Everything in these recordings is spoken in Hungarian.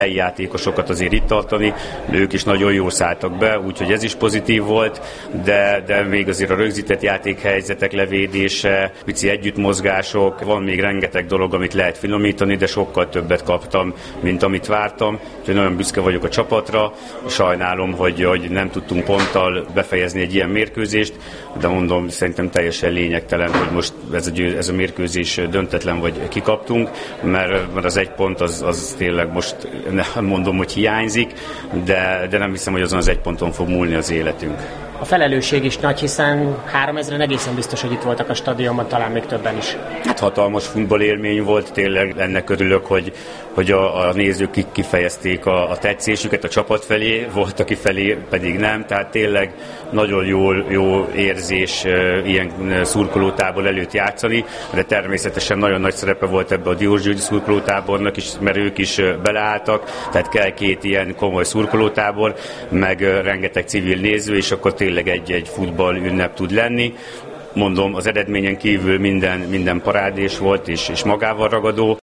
helyi játékosokat azért itt tartani, ők is nagyon jól szálltak be, úgyhogy ez is pozitív volt, de még azért a rögzített játékhelyzetek levédése, pici együttmozgások, van még rengeteg dolog, amit lehet finomítani, de sokkal többet kaptam, mint amit vártam, úgyhogy nagyon büszke vagyok a csapatra, sajnálom, hogy nem tudtunk ponttal befejezni egy ilyen mérkőzést, de mondom, szerintem teljesen lényegtelen, hogy most ez a mérkőzés döntetlen vagy kikaptunk, mert az egy pont az tényleg most nem mondom, hogy hiányzik, de nem hiszem, hogy azon az egy ponton fog múlni az életünk. A felelősség is nagy, hiszen 3000-en egészen biztos, hogy itt voltak a stadionban, talán még többen is. Hát hatalmas futballélmény volt, tényleg ennek örülök, hogy a nézők kifejezték a tetszésüket a csapat felé, volt, aki felé pedig nem, tehát tényleg nagyon jó érzés ilyen szurkolótábor előtt játszani, de természetesen nagyon nagy szerepe volt ebbe a Diósgyőri szurkolótábornak is, mert ők is beleálltak, tehát kell 2 ilyen komoly szurkolótábor, meg rengeteg civil néző, és akkor tényleg egy futball ünnep tud lenni. Mondom, az eredményen kívül minden parádés volt, és magával ragadó.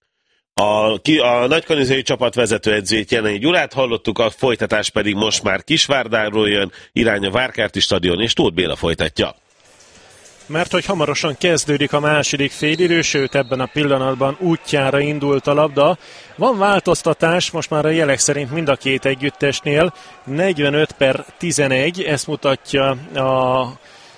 A nagykanizai csapat vezetőedzőjét, Jenei Gyulát hallottuk, a folytatás pedig most már Kisvárdáról jön, irány a Várkerti stadion, és Tóth Béla folytatja. Mert hogy hamarosan kezdődik a második félidő, sőt ebben a pillanatban útjára indult a labda. Van változtatás, most már a jelek szerint mind a két együttesnél, 45/11, ezt mutatja a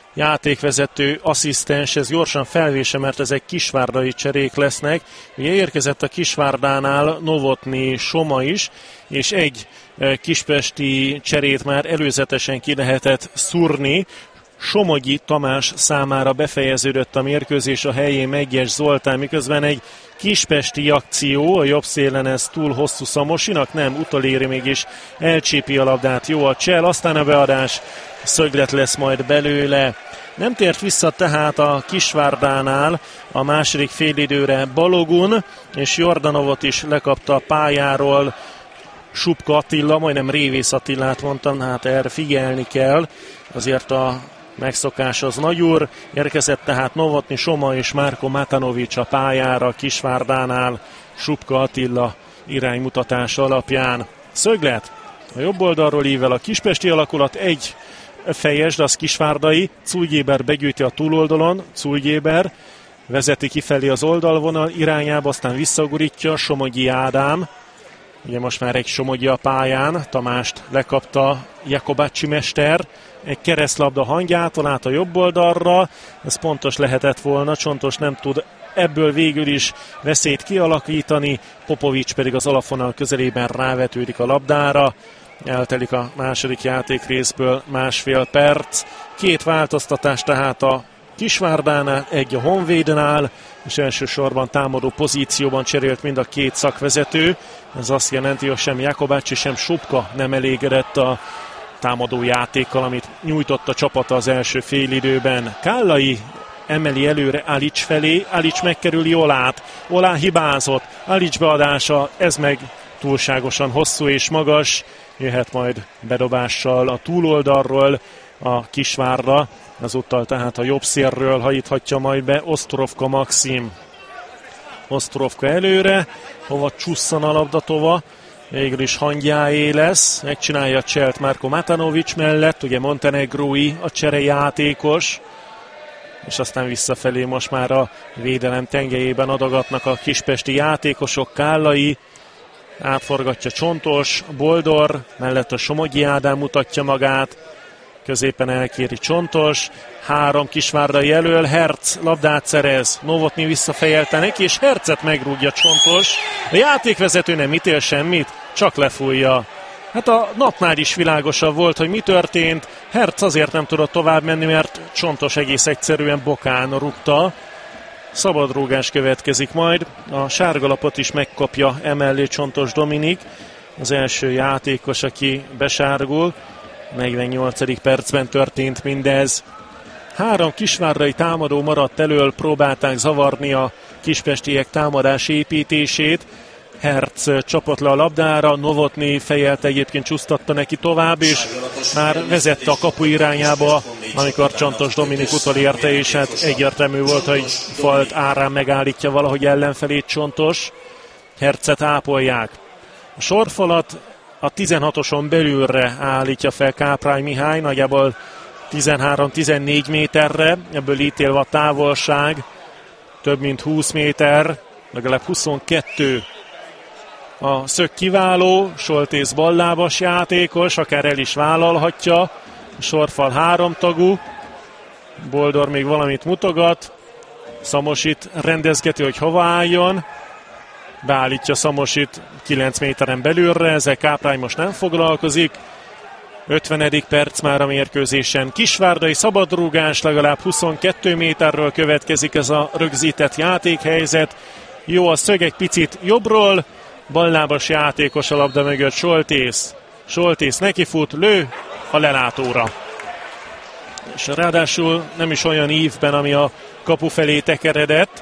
játékvezető asszisztens, ez gyorsan felvése, mert ezek kisvárdai cserék lesznek. Ugye érkezett a Kisvárdánál Novotny Soma is, és egy kispesti cserét már előzetesen ki lehetett szúrni. Somogyi Tamás számára befejeződött a mérkőzés, a helyén Meggyes Zoltán, miközben egy kispesti akció, a jobb szélen ez túl hosszú Szamosinak, nem, utoléri mégis elcsípi a labdát, jó a csel, aztán a beadás, szöglet lesz majd belőle. Nem tért vissza tehát a Kisvárdánál a második félidőre Balogun, és Jordanovot is lekapta a pályáról Supka Attila, majdnem Révész Attilát mondtam, hát erre figyelni kell, azért a megszokás az nagyúr. Érkezett tehát Novotny Soma és Márko Matanovics a pályára Kisvárdánál Supka Attila iránymutatása alapján. Szöglet a jobb oldalról ível a kispesti alakulat, egy fejes, de az kisvárdai. Czújgyéber begyűjti a túloldalon, Czújgyéber vezeti kifelé az oldalvonal irányába, aztán visszagurítja Somogyi Ádám. Ugye most már egy Somogyi a pályán, Tamást lekapta Jakobacsi mester, egy keresztlabda hangjától át a jobb oldalra, ez pontos lehetett volna, Csontos nem tud ebből végül is veszélyt kialakítani, Popovics pedig az alapvonal közelében rávetődik a labdára. Eltelik a második játékrészből 1,5 perc. 2 változtatás tehát a Kisvárdánál, egy a Honvédnál, és elsősorban támadó pozícióban cserélt mind a két szakvezető. Ez azt jelenti, hogy sem Jakobácsi, sem Supka nem elégedett a támadó játékkal, amit nyújtott a csapata az első félidőben. Kállai emeli előre Alics felé, Alics megkerüli Olát, Olá hibázott, Alics beadása, ez meg túlságosan hosszú és magas, jöhet majd bedobással a túloldalról a Kisvárda, ezúttal tehát a jobb szélről hajíthatja majd be Osztorovka Maxim. Osztorovka előre, hova csusszan a labda tova, végül is Hangyáé lesz, megcsinálja a cselt Márko Matanovics mellett, ugye montenegrói a cserejátékos, és aztán visszafelé most már a védelem tengelyében adogatnak a kispesti játékosok, Kállai, átforgatja Csontos, Boldor, mellett a Somogyi Ádám mutatja magát, középen elkéri Csontos, 3 kisvárdai elől, Herc labdát szerez, Novotny visszafejelte neki, és Hercet megrúgja Csontos. A játékvezető nem ítél semmit, csak lefújja. Hát a napnál is világosabb volt, hogy mi történt. Herc azért nem tudott tovább menni, mert Csontos egész egyszerűen bokán rúgta. Szabadrúgás következik majd. A sárgalapot is megkapja emellé Csontos Dominik, az első játékos, aki besárgul. 48. percben történt mindez. 3 kisvárdai támadó maradt elől, próbálták zavarni a kispestiek támadás építését. Herc csapott le a labdára, Novotny fejelte, egyébként csúsztatta neki tovább, és már vezette a kapu irányába, amikor Csontos Dominik utolérte, és hát egyértelmű volt, hogy falt árán megállítja valahogy ellenfelét Csontos. Hercet ápolják. A sorfalat a 16-oson belülre állítja fel Káprány Mihály, nagyjából 13-14 méterre, ebből ítélve a távolság több mint 20 méter, legalább 22. A szög kiváló, Soltész ballábas játékos, akár el is vállalhatja. A sorfal háromtagú, Boldor még valamit mutogat, Szamosit rendezgeti, hogy hova álljon. Beállítja Szamosit 9 méteren belülre, ezzel Káprány most nem foglalkozik. 50. perc már a mérkőzésen. Kisvárdai szabadrúgás, legalább 22 méterről következik ez a rögzített játékhelyzet. Jó a szög egy picit jobbról, ballábas játékos a labda mögött Soltész. Soltész nekifut, lő a lelátóra. És ráadásul nem is olyan ívben, ami a kapu felé tekeredett.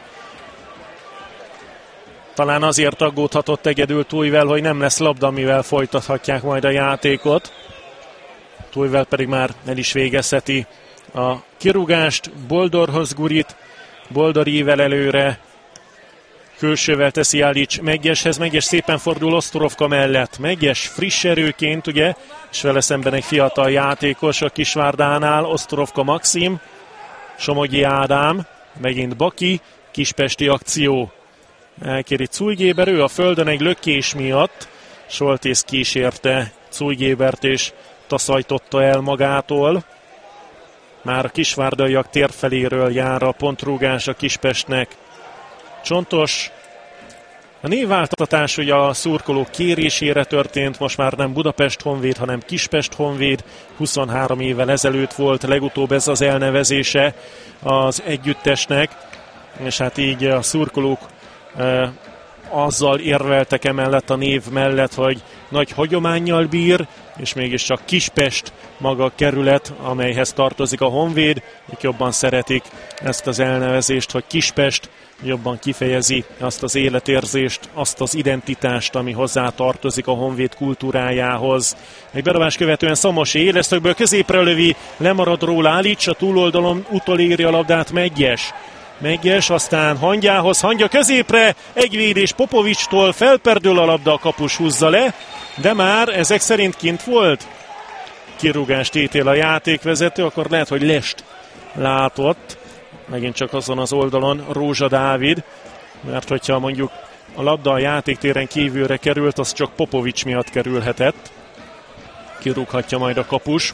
Talán azért aggódhatott egyedül Tújvel, hogy nem lesz labda, amivel folytathatják majd a játékot. Tújvel pedig már el is végezheti a kirúgást. Boldorhoz gurít, Boldor ível előre, külsővel teszi Alics Meggyeshez, Meggyes szépen fordul Osztorovka mellett. Meggyes friss erőként, ugye, és vele szemben egy fiatal játékos a Kisvárdánál, Osztorovka Maxim, Somogyi Ádám, megint Baki, kispesti akció. Elkéri Cújgéber, ő a földön egy lökés miatt, Soltész kísérte Cújgébert és taszajtotta el magától. Már a kisvárdaiak térfeléről jár a pontrúgás a Kispestnek. Csontos. A névváltoztatás ugye a szurkolók kérésére történt, most már nem Budapest Honvéd, hanem Kispest Honvéd. 23 évvel ezelőtt volt legutóbb ez az elnevezése az együttesnek, és hát így a szurkolók azzal érveltek emellett a név mellett, hogy nagy hagyománnyal bír, és mégiscsak Kispest maga a kerület, amelyhez tartozik a Honvéd. Ők jobban szeretik ezt az elnevezést, hogy Kispest jobban kifejezi azt az életérzést, azt az identitást, ami hozzá tartozik a Honvéd kultúrájához. Egy bedobás követően Szamosi élesztökből középre lövi, lemarad róla Alics, a túloldalon utoléri a labdát Meggyes. Meggyes, aztán Hangyához, Hangya középre, egy védés Popovicstól, felperdül a labda, a kapus húzza le, de már ezek szerint kint volt. Kirúgást ítél a játékvezető, akkor lehet, hogy lest látott. Megint csak azon az oldalon Rózsa Dávid, mert hogyha mondjuk a labda a játéktéren kívülre került, az csak Popovics miatt kerülhetett. Kirúghatja majd a kapus.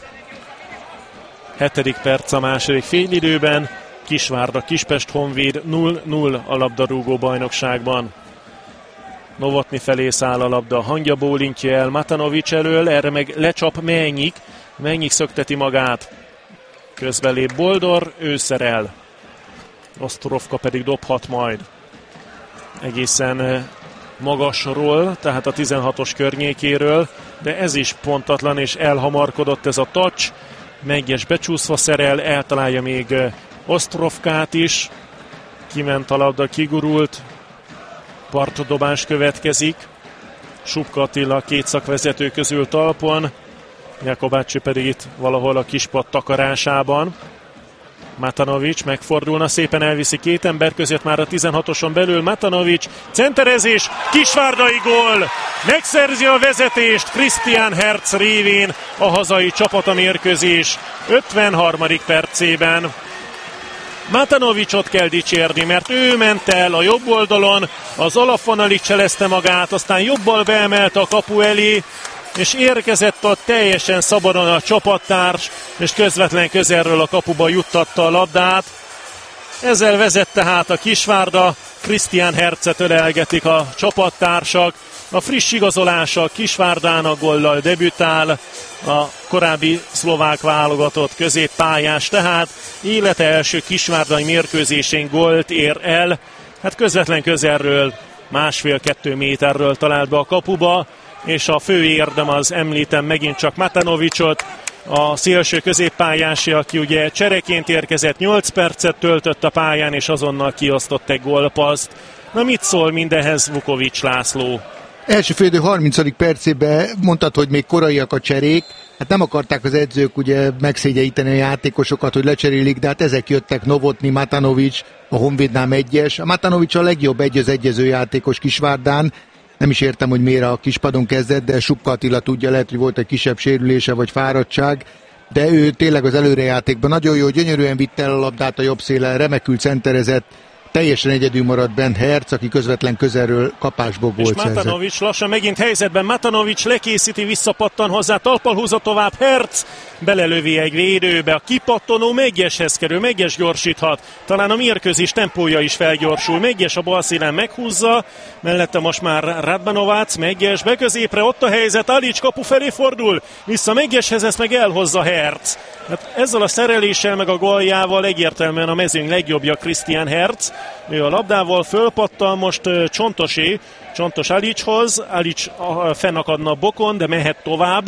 7. perc a második félidőben. Kisvárda, Kispest Honvéd 0-0 a labdarúgó bajnokságban. Novotny felé száll a labda, Hangya bólintja el Matanovics elől, erre meg lecsap Mennyik. Mennyik szökteti magát. Közbelép Boldor, ő szerel. Osztorovka pedig dobhat majd. Egészen magasról, tehát a 16-os környékéről, de ez is pontatlan és elhamarkodott ez a touch. Meggyes becsúszva szerel, eltalálja még Osztorovkát is. Kiment a labda, kigurult. Partdobás következik. Subka Attila a két szakvezető közül talpon. Jakobácsi pedig itt valahol a kispad takarásában. Matanovics megfordulna, szépen elviszi két ember között már a 16-oson belül. Matanovics, centerezés, kisvárdai gól! Megszerzi a vezetést Christian Herz révén a hazai csapat a mérkőzés 53. percében. Matanovicsot kell dicsérni, mert ő ment el a jobb oldalon, az alapvonalig cselezte magát, aztán jobbal beemelte a kapu elé, és érkezett ott teljesen szabadon a csapattárs, és közvetlen közelről a kapuba juttatta a labdát. Ezzel vezette hát a Kisvárda, Christian Herzet ölelgetik a csapattársak. A friss igazolása Kisvárdának gollal debütál, a korábbi szlovák válogatott középpályás, tehát élete első kisvárdai mérkőzésén gólt ér el. Hát közvetlen közelről, 1,5-2 méterről talált be a kapuba, és a fő érdem az, említem megint csak Matanovicsot, a szélső középpályási, aki ugye csereként érkezett, 8 percet töltött a pályán, és azonnal kiosztott egy gólpaszt. Na mit szól mindehez Vukovics László? Első félidő 30. percében mondtad, hogy még koraiak a cserék. Hát nem akarták az edzők ugye megszégyeníteni a játékosokat, hogy lecserélik, de hát ezek jöttek, Novotny, Matanovics, a Honvédnál Meggyes. A Matanovics a legjobb egyező játékos Kisvárdán. Nem is értem, hogy miért a kispadon kezdett, de Subka Attila tudja, lehet, hogy volt egy kisebb sérülése vagy fáradtság, de ő tényleg az előrejátékban nagyon jó, gyönyörűen vitte el a labdát a jobb szélen, remekül centerezett, teljesen egyedül maradt bent Herc, aki közvetlen közelről kapásból gólt szerzett. És Matanovics lassan megint helyzetben, Matanovics lekészíti, visszapattan hozzá, talpal húzza tovább, Herc belelövi egy védőbe, a kipattanó Meggyeshez kerül, Meggyes gyorsíthat, talán a mérkőzés tempója is felgyorsul, Meggyes a bal szélen meghúzza, mellette most már Radmanovac, Meggyes beközépre, ott a helyzet, Alics kapu felé fordul, vissza Meggyeshez, ezt meg elhozza Herc. Hát ezzel a szereléssel meg a góljával egyértelműen a mezőny legjobbja Christian Herc. Ő a labdával fölpattan, most Csontosé, Csontos Alicshoz, Alics fennakadna a bokon, de mehet tovább.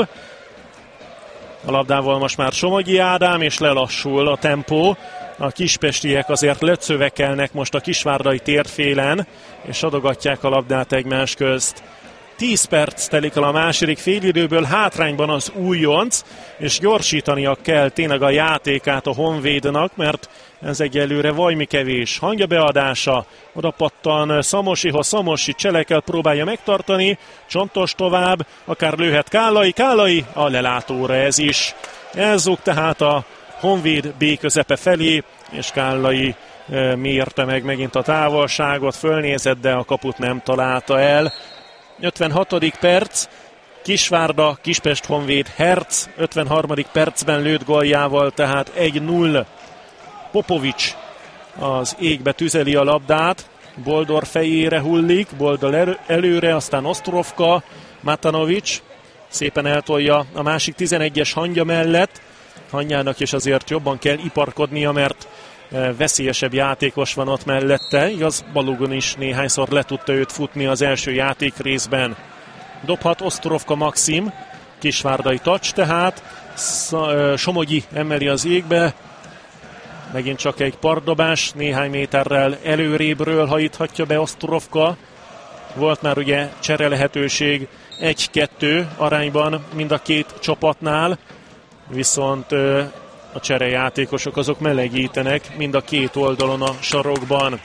A labdával most már Somogyi Ádám, és lelassul a tempó. A kispestiek azért löcövekelnek most a kisvárdai térfélen, és adogatják a labdát egymás közt. 10 perc telik el a második félidőből, hátrányban az újonc, és gyorsítania kell tényleg a játékát a Honvédnak, mert ez egyelőre vajmi kevés. Hangya beadása, oda pattan Szamosihoz, Szamosi Cselekel próbálja megtartani, Csontos tovább, akár lőhet Kállai a lelátóra ez is. Elzúg tehát a Honvéd B közepe felé, és Kállai mérte meg megint a távolságot, fölnézett, de a kaput nem találta el. 56. perc, Kisvárda, Kispest Honvéd, Herc 53. percben lőtt góljával, tehát 1-0. Popovics az égbe tüzeli a labdát, Boldor fejére hullik, Boldor előre, aztán Ostrovka, Matanovics szépen eltolja a másik 11-es Hangya mellett. Hangyának is azért jobban kell iparkodnia, mert veszélyesebb játékos van ott mellette. Igaz, Balogun is néhányszor le tudta őt futni az első játék részben. Dobhat Ostrovka Maxim, kisvárdai touch tehát. Somogyi emeli az égbe. Megint csak egy pardobás, néhány méterrel előrébről hajíthatja be Ostrovka. Volt már ugye csere lehetőség 1-2 arányban mind a két csapatnál, viszont a cserejátékosok azok melegítenek mind a két oldalon a sarokban.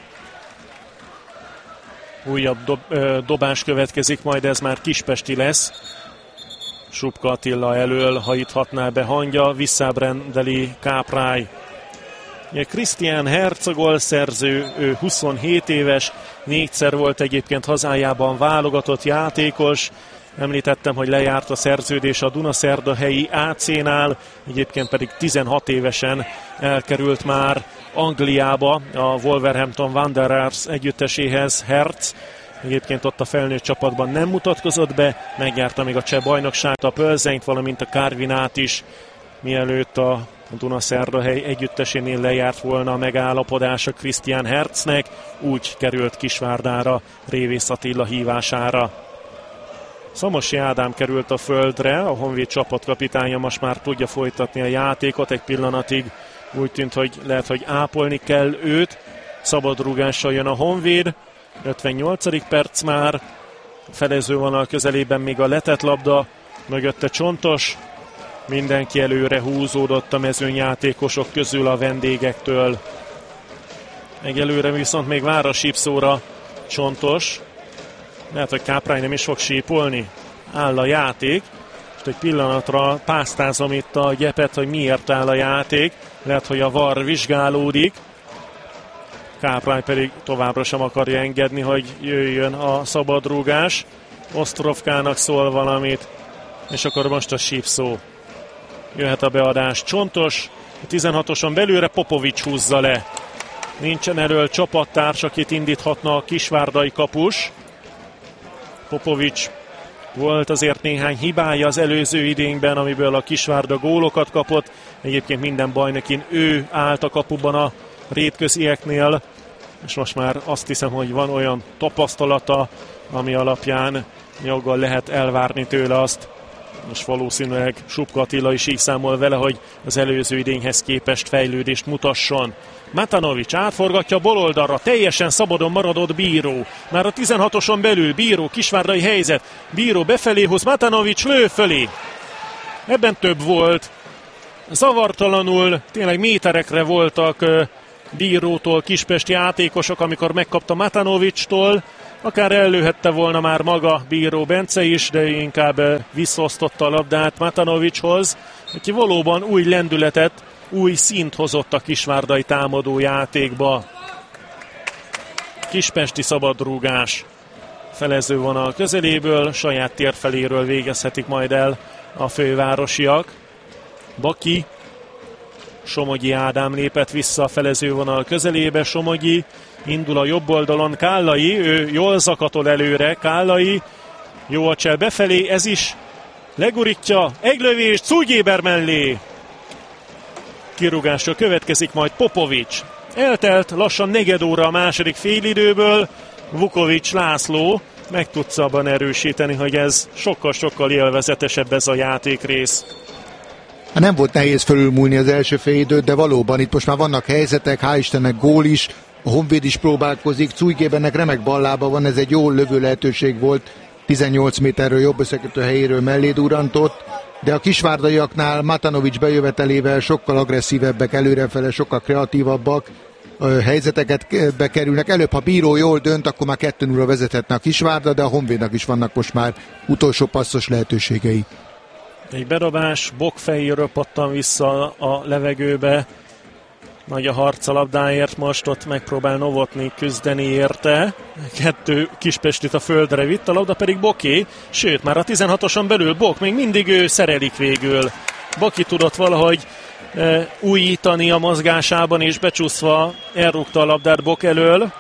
Újabb dobás következik, majd ez már kispesti lesz. Subka Attila elől hajíthatná be Hangya, visszabrendeli Káprály. Christian Herc a gólszerző, ő 27 éves, 4-szer volt egyébként hazájában válogatott játékos. Említettem, hogy lejárt a szerződés a Dunaszerdahelyi AC-nál, egyébként pedig 16 évesen elkerült már Angliába a Wolverhampton Wanderers együtteséhez Herc. Egyébként ott a felnőtt csapatban nem mutatkozott be, megjárta még a cseh bajnokságot, a Pölzenyt, valamint a Karvinát is, mielőtt a Dunaszerdahely együttesénél lejárt volna a megállapodása Christian Hercnek, úgy került Kisvárdára Révész Attila hívására. Szamosi Ádám került a földre, a Honvéd csapatkapitánya most már tudja folytatni a játékot, egy pillanatig úgy tűnt, hogy lehet, hogy ápolni kell őt. Szabadrúgással jön a Honvéd, 58. perc már, felezővonal közelében még a letett labda, mögötte Csontos, mindenki előre húzódott a mezőnyjátékosok közül a vendégektől. Egyelőre viszont még vár a sípszóra Csontos. Lehet, hogy Káprány nem is fog sípolni. Áll a játék. Most egy pillanatra pásztázom itt a gyepet, hogy miért áll a játék. Lehet, hogy a VAR vizsgálódik. Káprány pedig továbbra sem akarja engedni, hogy jöjjön a szabadrúgás. Ostrovkának szól valamit, és akkor most a sípszó. Jöhet a beadás. Csontos, a 16-oson belőle Popovics húzza le. Nincsen elől csapattárs, akit indíthatna a kisvárdai kapus. Popovics volt azért néhány hibája az előző idényben, amiből a Kisvárda gólokat kapott. Egyébként minden bajnokin ő állt a kapuban a rétközieknél, és most már azt hiszem, hogy van olyan tapasztalata, ami alapján joggal lehet elvárni tőle azt. Most valószínűleg Subka Attila is így számol vele, hogy az előző idényhez képest fejlődést mutasson. Matanovics átforgatja baloldalra, teljesen szabadon maradott Bíró. Már a 16-oson belül Bíró, kisvárdai helyzet. Bíró befelé hoz, Matanovics lő fölé. Ebben több volt. Zavartalanul, tényleg méterekre voltak Bírótól kispesti játékosok, amikor megkapta Matanovicstól. Akár ellőhette volna már maga Bíró Bence is, de inkább visszaosztotta a labdát Matanovicshoz, aki valóban új lendületet, új színt hozott a kisvárdai támadó játékba. Kispesti szabadrúgás felezővonal közeléből, saját térfeléről végezhetik majd el a fővárosiak. Baki, Somogyi Ádám lépett vissza a felezővonal közelébe, Somogyi indul a jobb oldalon, Kállai, ő jól zakatol előre, Kállai, jó a csel befelé, ez is legurítja, egy lövés, Czújgéber mellé. Kirúgásra következik majd Popovics. Eltelt lassan negyed óra a második félidőből, Vukovics László meg tudsz abban erősíteni, hogy ez sokkal-sokkal élvezetesebb ez a játékrész. Nem volt nehéz fölülmúlni az első félidőt, de valóban itt most már vannak helyzetek, hál' Istennek gól is, a Honvéd is próbálkozik, Czújgébernek remek ballába van, ez egy jó lövő lehetőség volt, 18 méterről jobb összekötő helyéről mellé durrantott, de a kisvárdaiaknál Matanovics bejövetelével sokkal agresszívebbek, előrefele, sokkal kreatívabbak, helyzeteket bekerülnek. Előbb, ha Bíró jól dönt, akkor már 2-0-ra vezethetne a Kisvárda, de a Honvédnak is vannak most már utolsó passzos lehetőségei. Egy bedobás, Bok fejéről pattan vissza a levegőbe. Nagy a harc a labdáért, most ott megpróbál Novotny küzdeni érte. 2 kispestit a földre vitt, a labda pedig Boké, sőt már a 16-oson belül Bok, még mindig ő szerelik végül. Baki tudott valahogy újítani a mozgásában, és becsúszva elrúgta a labdát Bok elől.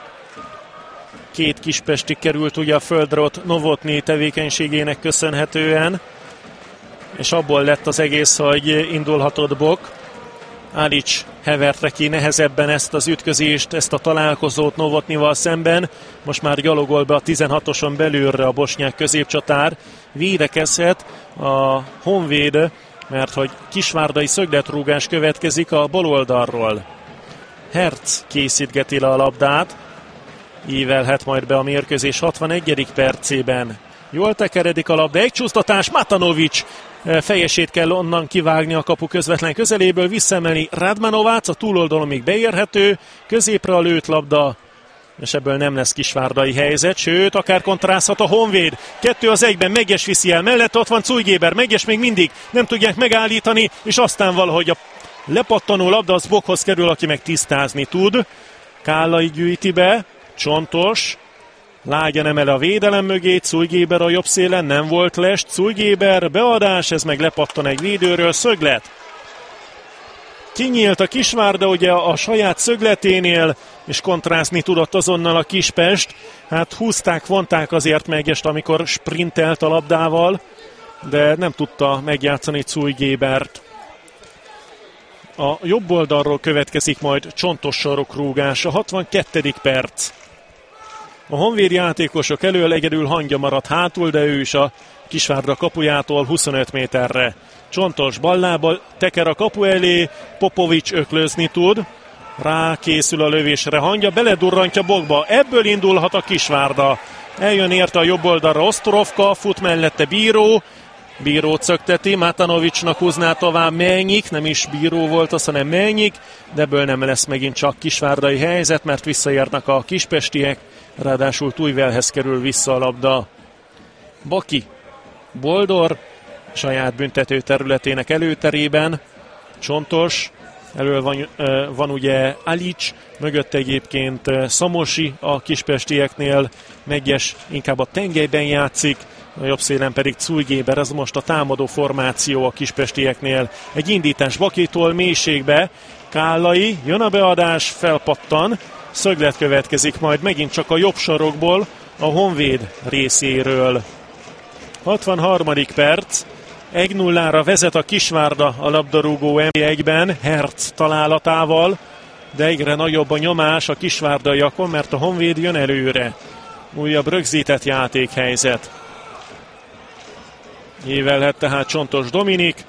2 kispesti került ugye a földre ott Novotny tevékenységének köszönhetően, és abból lett az egész, hogy indulhatott Bok. Alic heverte ki nehezebben ezt az ütközést, ezt a találkozót Novotnyval szemben. Most már gyalogol be a 16-oson belülre a bosnyák középcsatár. Védekezhet a Honvéd, mert hogy kisvárdai szögletrúgás következik a bal oldalról. Herc készítgeti le a labdát, ívelhet majd be a mérkőzés 61. percében. Jól tekeredik a labda, egy csúsztatás, Matanovics fejesét kell onnan kivágni a kapu közvetlen közeléből, visszaemelni Radmanovácz, a túloldalon még beérhető, középre a lőtt labda, és ebből nem lesz kisvárdai helyzet, sőt, akár kontrázhat a Honvéd. 2-1-ben Megyes viszi el, mellett ott van Czújgéber, Megyes még mindig nem tudják megállítani, és aztán valahogy a lepattanó labda az Bokhoz kerül, aki meg tisztázni tud. Kállai gyűjti be, Csontos, lágyan emel a védelem mögé, Czújgéber a jobb szélen, nem volt lest, Czújgéber beadás, ez meg lepattan egy védőről, szöglet. Kinyílt a Kisvárda ugye a saját szögleténél, és kontrázni tudott azonnal a Kispest. Hát húzták, vonták azért Megyest, amikor sprintelt a labdával, de nem tudta megjátszani Czújgébert. A jobb oldalról következik majd Csontos sarokrúgás, a 62. perc. A Honvéd játékosok elől egyedül Hangya maradt hátul, de ő is a Kisvárda kapujától 25 méterre. Csontos ballába teker a kapu elé, Popovics öklözni tud, rákészül a lövésre Hangya, beledurrantja Bokba, ebből indulhat a Kisvárda. Eljön érte a jobb oldalra Osztorovka, fut mellette Bíró cögteti, Matanovicsnak húzná tovább Melnyik, nem is Bíró volt az, hanem Melnyik, de ebből nem lesz megint csak kisvárdai helyzet, mert visszaérnek a kispestiek, ráadásul Tujvelhez kerül vissza a labda. Baki, Boldor, saját büntető területének előterében, Csontos, elől van ugye Alic, mögött egyébként Szamosi a kispestieknél, Megyes inkább a tengelyben játszik, a jobb szélen pedig Czújgéber, ez most a támadó formáció a kispestieknél. Egy indítás Bakitól mélységbe, Kállai, jön a beadás, felpattan, szöglet következik majd megint csak a jobb sarokból, a Honvéd részéről. 63. perc, 1-0-ra vezet a Kisvárda a labdarúgó MB1-ben, Herc találatával, de egyre nagyobb a nyomás a kisvárdaiakon, mert a Honvéd jön előre. Újabb rögzített játékhelyzet. Évelhet tehát Csontos Dominik.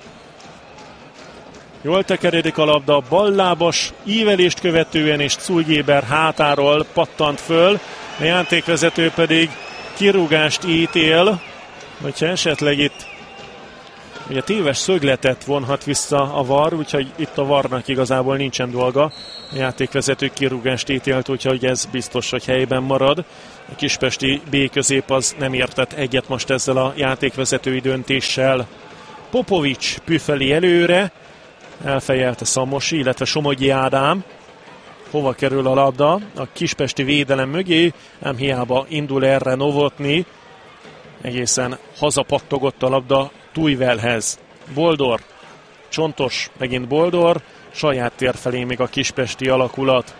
Jól tekeredik a labda, ballábas ívelést követően, és Czújgéber hátáról pattant föl. A játékvezető pedig kirúgást ítél, hogyha esetleg itt Ugye téves szögletet vonhat vissza a VAR, úgyhogy itt a VAR-nak igazából nincsen dolga. A játékvezető kirúgást ítélt, úgyhogy ez biztos, hogy helyben marad. A kispesti B közép az nem értett egyet most ezzel a játékvezetői döntéssel. Popovics püfeli előre, elfejelte Szamosi, illetve Somogyi Ádám. Hova kerül a labda? A kispesti védelem mögé, ám hiába indul erre Novotny. Egészen hazapattogott a labda Tujvelhez. Boldor, Csontos, megint Boldor, saját tér felé még a kispesti alakulat.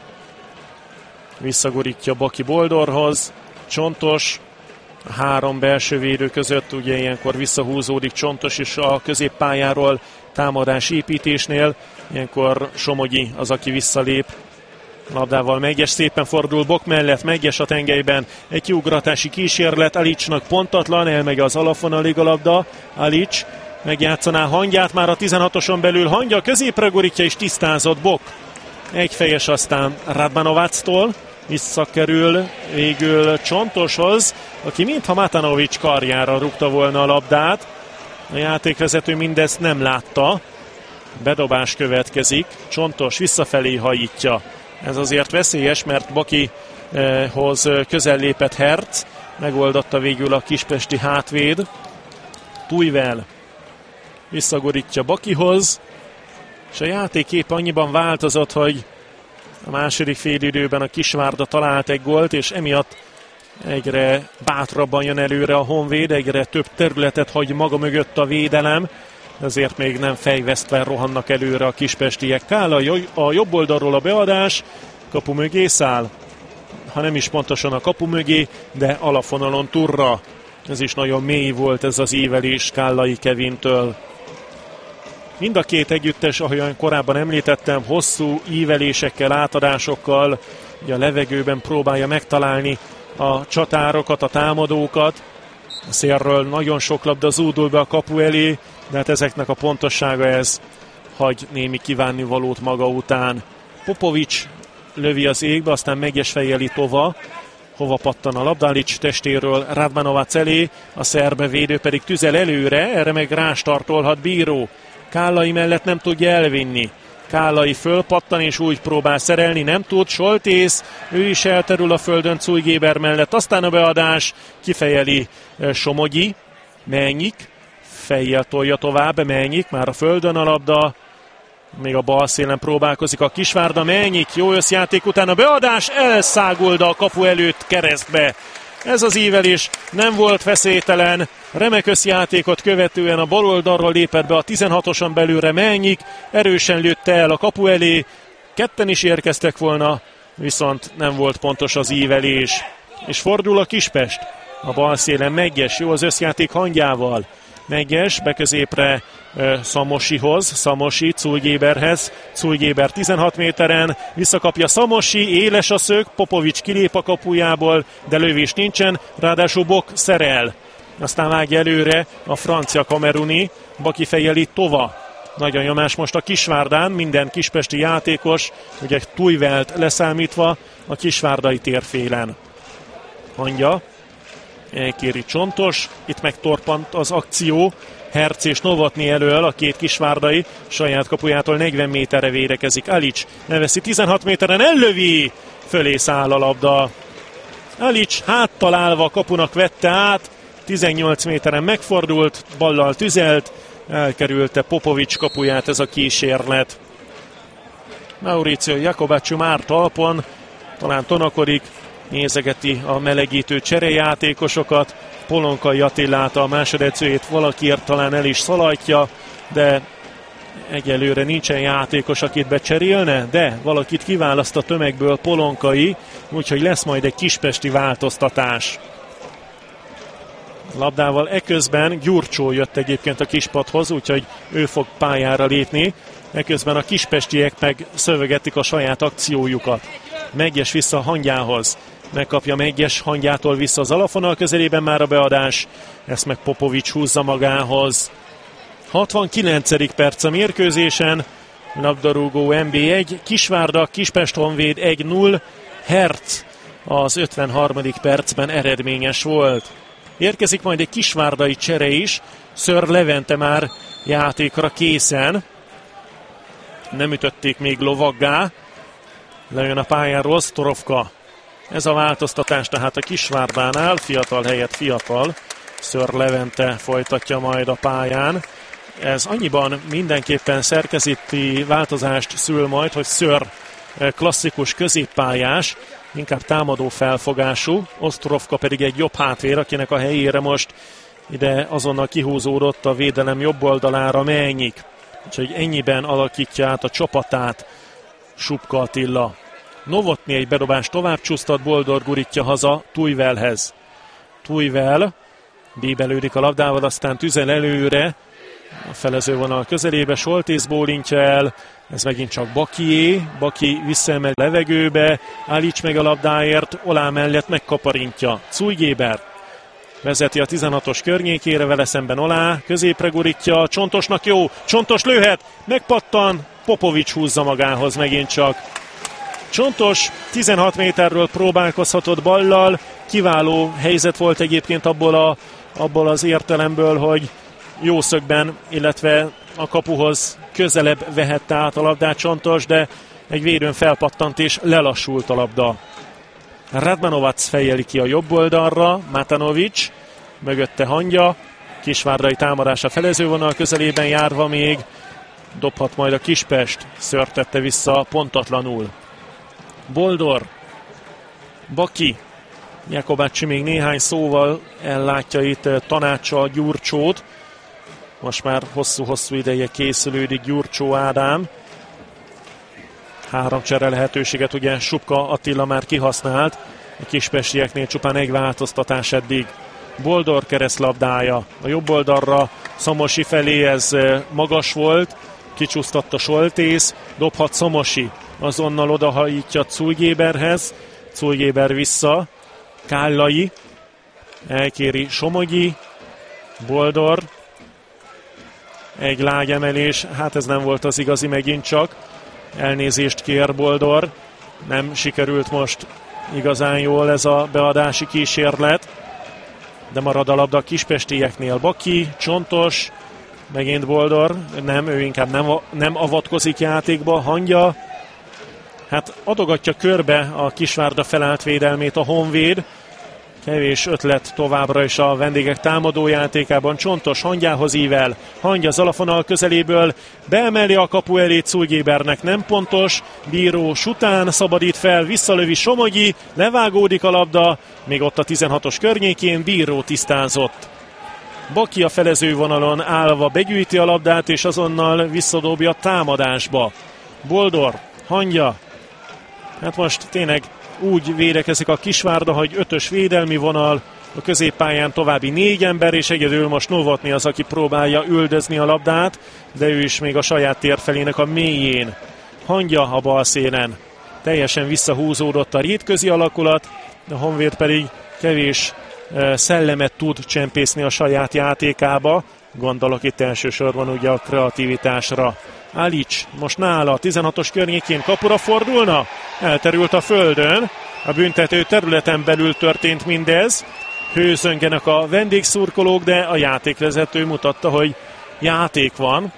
Visszagurítja Baki Boldorhoz, Csontos, a három belső védő között, ugye ilyenkor visszahúzódik Csontos is a középpályáról támadás építésnél, ilyenkor Somogyi az, aki visszalép. Labdával Megyes szépen fordul Bok mellett, Megyes a tengelyben, egy kiugratási kísérlet, Alicsnak pontatlan, elmegy az alapvonalig a labda, Alics megjátszaná Hangyát, már a 16-oson belül Hangya középre gurítja és tisztázott Bok. Egyfejes aztán Radmanovactól, visszakerül végül Csontoshoz, aki mintha Matanovics karjára rúgta volna a labdát. A játékvezető mindezt nem látta. Bedobás következik, Csontos visszafelé hajítja. Ez azért veszélyes, mert Bakihoz közel lépett Herc, megoldotta végül a kispesti hátvéd. Tujvel visszagorítja Bakihoz, és a játék épp annyiban változott, hogy a második félidőben a Kisvárda talált egy gólt, és emiatt egyre bátrabban jön előre a Honvéd, egyre több területet hagy maga mögött a védelem, ezért még nem fejvesztve rohannak előre a kispestiek. Kál a jobb oldalról a beadás, kapu mögé száll, ha nem is pontosan a kapu mögé, de alapvonalon turra. Ez is nagyon mély volt ez az ívelés Kállai Kevintől. Mind a két együttes, ahogyan korábban említettem, hosszú ívelésekkel, átadásokkal, ugye a levegőben próbálja megtalálni a csatárokat, a támadókat. A szélről nagyon sok labda zúdul be a kapu elé, de hát ezeknek a pontossága ez hagy némi kívánnivalót maga után. Popovics lövi az égbe, aztán Megyes fejjeli Tova. Hova pattan a labda? Alics testéről Radmanovac elé, a szerbe védő pedig tüzel előre, erre meg rástartolhat bíró. Kállai mellett nem tudja elvinni. Kállai fölpattan és úgy próbál szerelni, nem tud. Soltész, ő is elterül a földön Cujgéber mellett, aztán a beadás, kifejeli Somogyi, Mennyik, fejjel tolja tovább, Mennyik, már a földön a labda, még a bal szélen próbálkozik a Kisvárda, Mennyik, jó összjáték után a beadás, elszágulda a kapu előtt keresztbe. Ez az ívelés nem volt veszélytelen, remek összjátékot követően a bal oldalról lépett be a 16-oson belülre Mennyik, erősen lőtte el a kapu elé, ketten is érkeztek volna, viszont nem volt pontos az ívelés. És fordul a Kispest, a bal szélen Megyes, jó az összjáték Hangyával. Megyes beközépre Szamosihoz, Szamosi Cujgéberhez, Cujgéber 16 méteren, visszakapja Szamosi, éles a szög, Popovics kilép a kapujából, de lövés nincsen, ráadásul Bok szerel. Aztán vágja előre a francia kameruni, Baki fejjeli Tova. Nagy a nyomás most a Kisvárdán, minden kispesti játékos, ugye Tujvelt leszámítva a kisvárdai térfélen. Hangya, elkéri Csontos, itt megtorpant az akció, Herc és Novotny elől, a két kisvárdai saját kapujától 40 méterre védekezik. Alics leveszi 16 méteren, ellövi, fölé száll a labda. Alics háttal állva a kapunak vette át, 18 méteren megfordult, ballal tüzelt, elkerülte Popovics kapuját ez a kísérlet. Mauricio Jacobacci már talpon, talán tonakodik, nézegeti a melegítő cserejátékosokat, Polonkai Attilát, a másodedzőjét valakiért talán el is szaladja, de egyelőre nincsen játékos, akit becserélne, de valakit kiválaszt a tömegből Polonkai, úgyhogy lesz majd egy kispesti változtatás. Labdával eközben Gyurcsó jött egyébként a kispadhoz, úgyhogy ő fog pályára lépni. Eközben a kispestiek meg szövegetik a saját akciójukat. Megyes vissza Hangyához. Megkapja Megyes Hangyától vissza az alapvonal közelében már a beadás. Ezt meg Popovics húzza magához. 69. perc a mérkőzésen. Labdarúgó NB1, Kisvárda, Kispest Honvéd 1-0. Herc az 53. percben eredményes volt. Érkezik majd egy kisvárdai csere is. Ször Levente már játékra készen. Nem ütötték még lovaggá. Lejön a pályáról Sztorovka. Ez a változtatás tehát a Kisvárdánál, fiatal helyett fiatal. Ször Levente folytatja majd a pályán. Ez annyiban mindenképpen szerkezeti változást szül majd, hogy Ször klasszikus középpályás, inkább támadó felfogású, Ostrovka pedig egy jobb hátvér, akinek a helyére most ide azonnal kihúzódott a védelem jobb oldalára Melnyik. Úgyhogy ennyiben alakítja át a csapatát Supka Attila. Novotny egy bedobás tovább csúsztat, Boldor gurítja haza Tujvelhez. Tujvel bíbelődik a labdával, aztán tüzel előre, a felezővonal közelébe, Soltész bólintja el, ez megint csak Bakié, Baki visszaemel levegőbe, állíts meg a labdáért, Olá mellett megkaparintja, Cújgéber vezeti a 16-os környékére, vele szemben Olá, középre gurítja, Csontosnak jó, Csontos lőhet, megpattan, Popovics húzza magához megint csak. Csontos 16 méterről próbálkozhatott ballal, kiváló helyzet volt egyébként abból az értelemből, hogy jó szögben, illetve a kapuhoz közelebb vehette át a labdát Csontos, de egy védőn felpattant és lelassult a labda. Radmanovac fejeli ki a jobb oldalra, Matanovics, mögötte Hangya, Kisvárdai támadása felezővonal közelében járva még, dobhat majd a Kispest, Ször tette vissza pontatlanul. Boldor, Baki, Jakobácsi még néhány szóval ellátja itt tanácssal Gyurcsót. Most már hosszú-hosszú ideje készülődik Gyurcsó Ádám. 3 csere lehetőséget ugye Supka Attila már kihasznált. A kispestieknél csupán egy változtatás eddig. Boldor keresztlabdája a jobb oldalra, Szamosi felé, ez magas volt. Kicsúsztatta Soltész, dobhat Szamosi. Azonnal odahajítja Cújgéberhez. Cújgéber vissza. Kállai. Elkéri Somogyi. Boldor. Egy lágy emelés. Hát ez nem volt az igazi megint csak. Elnézést kér Boldor. Nem sikerült most igazán jól ez a beadási kísérlet. De marad a labda a kispestieknél. Baki, Csontos. Megint Boldor. Nem, ő inkább nem avatkozik játékba. Hangya. Hát adogatja körbe a Kisvárda felállt védelmét a Honvéd. Kevés ötlet továbbra is a vendégek támadójátékában. Csontos Hangyához ível. Hangya Zalafonal közeléből beemeli a kapu elé, Cújgébernek nem pontos. Bíró Sután szabadít fel, visszalövi Somogyi, levágódik a labda, még ott a 16-os környékén Bíró tisztázott. Baki a felezővonalon állva begyűjti a labdát, és azonnal visszadobja támadásba. Boldor, Hangya. Hát most tényleg úgy védekezik a Kisvárda, hogy 5-ös védelmi vonal, a középpályán további 4 ember, és egyedül most Novotny az, aki próbálja üldözni a labdát, de ő is még a saját térfelének a mélyén. Hangya a bal szélen. Teljesen visszahúzódott a rétközi alakulat, a Honvéd pedig kevés szellemet tud csempészni a saját játékába. Gondolok itt elsősorban ugye a kreativitásra. Alics most nála, 16-os környékén kapura fordulna, elterült a földön, a büntető területen belül történt mindez, hőzöngenek a vendégszurkolók, de a játékvezető mutatta, hogy játék van.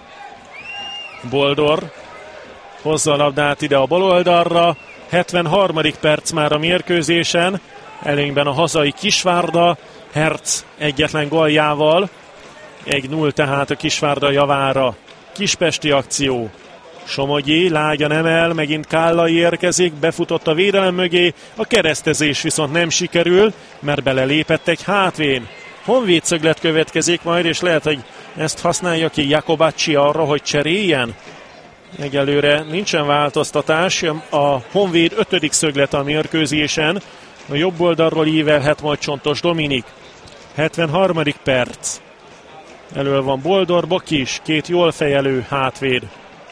Boldor hozza a labdát ide a bal oldalra, 73. perc már a mérkőzésen, előnyben a hazai Kisvárda, Herc egyetlen góljával, 1-0 tehát a Kisvárda javára. Kispesti akció. Somogyi lágyan emel, megint Kállai érkezik, befutott a védelem mögé, a keresztezés viszont nem sikerül, mert belelépett egy hátvén. Honvéd szöglet következik majd, és lehet, hogy ezt használja ki Jakobácsi arra, hogy cseréljen. Egyelőre nincsen változtatás, a Honvéd 5. szöglet a mérkőzésen, a jobb oldalról ívelhet majd Csontos Dominik. 73. perc. Elől van Boldor, Baki is, 2 jól fejelő hátvéd.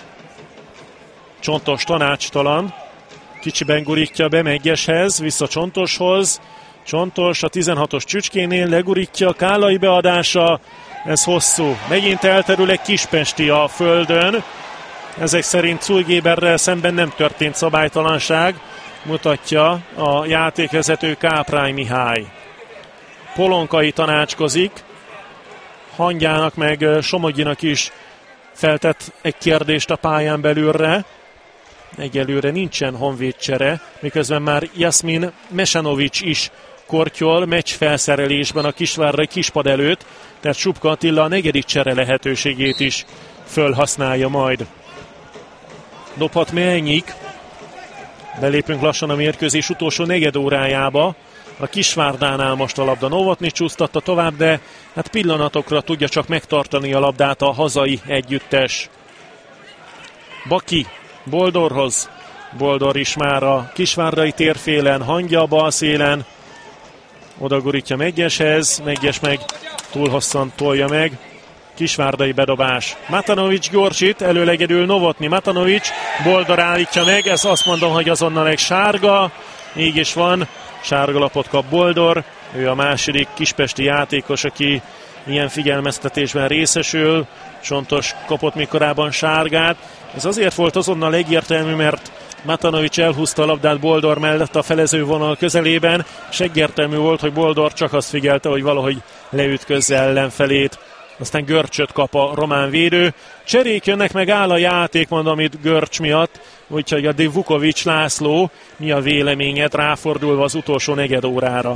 Csontos tanácstalan, kicsiben gurítja be Meggyeshez, vissza Csontoshoz. Csontos a 16-os csücskénél legurítja, Kállai beadása, ez hosszú. Megint elterül egy kispesti a földön. Ezek szerint Cújgéberrel szemben nem történt szabálytalanság, mutatja a játékvezető Káprány Mihály. Polonkai tanácskozik, Hangyának meg Somogyinak is feltett egy kérdést a pályán belülre. Egyelőre nincsen honvédcsere, miközben már Jasmin Mesanovic is kortyol meccs felszerelésben a kisvárdai kispad előtt, tehát Supka Attila a negyedik csere lehetőségét is fölhasználja majd. Dobhat Melnyik. Belépünk lassan a mérkőzés utolsó negyed órájába. A Kisvárdánál most a labda Novotny csúsztatta tovább, de hát pillanatokra tudja csak megtartani a labdát a hazai együttes. Baki Boldorhoz. Boldor is már a kisvárdai térfélen, Hangya a bal szélen. Oda gurítja Meggyeshez, Meggyes meg túl hosszan tolja meg. Kisvárdai bedobás. Matanovic gyorsít, előlegedül Novotny. Matanovic, Boldor állítja meg, ez azt mondom, hogy azonnal egy sárga. Így is van, sárga lapot kap Boldor. Ő a második kispesti játékos, aki ilyen figyelmeztetésben részesül. Csontos kapott még korábban sárgát. Ez azért volt azonnal egyértelmű, mert Matanovic elhúzta a labdát Boldor mellett a felező vonal közelében, és egyértelmű volt, hogy Boldor csak azt figyelte, hogy valahogy leütközze ellenfelét. Aztán görcsöt kap a román védő. Cserék jönnek, meg áll a játék, mondom itt görcs miatt, úgyhogy a Vukovic László, mi a véleményed ráfordulva az utolsó negyed órára?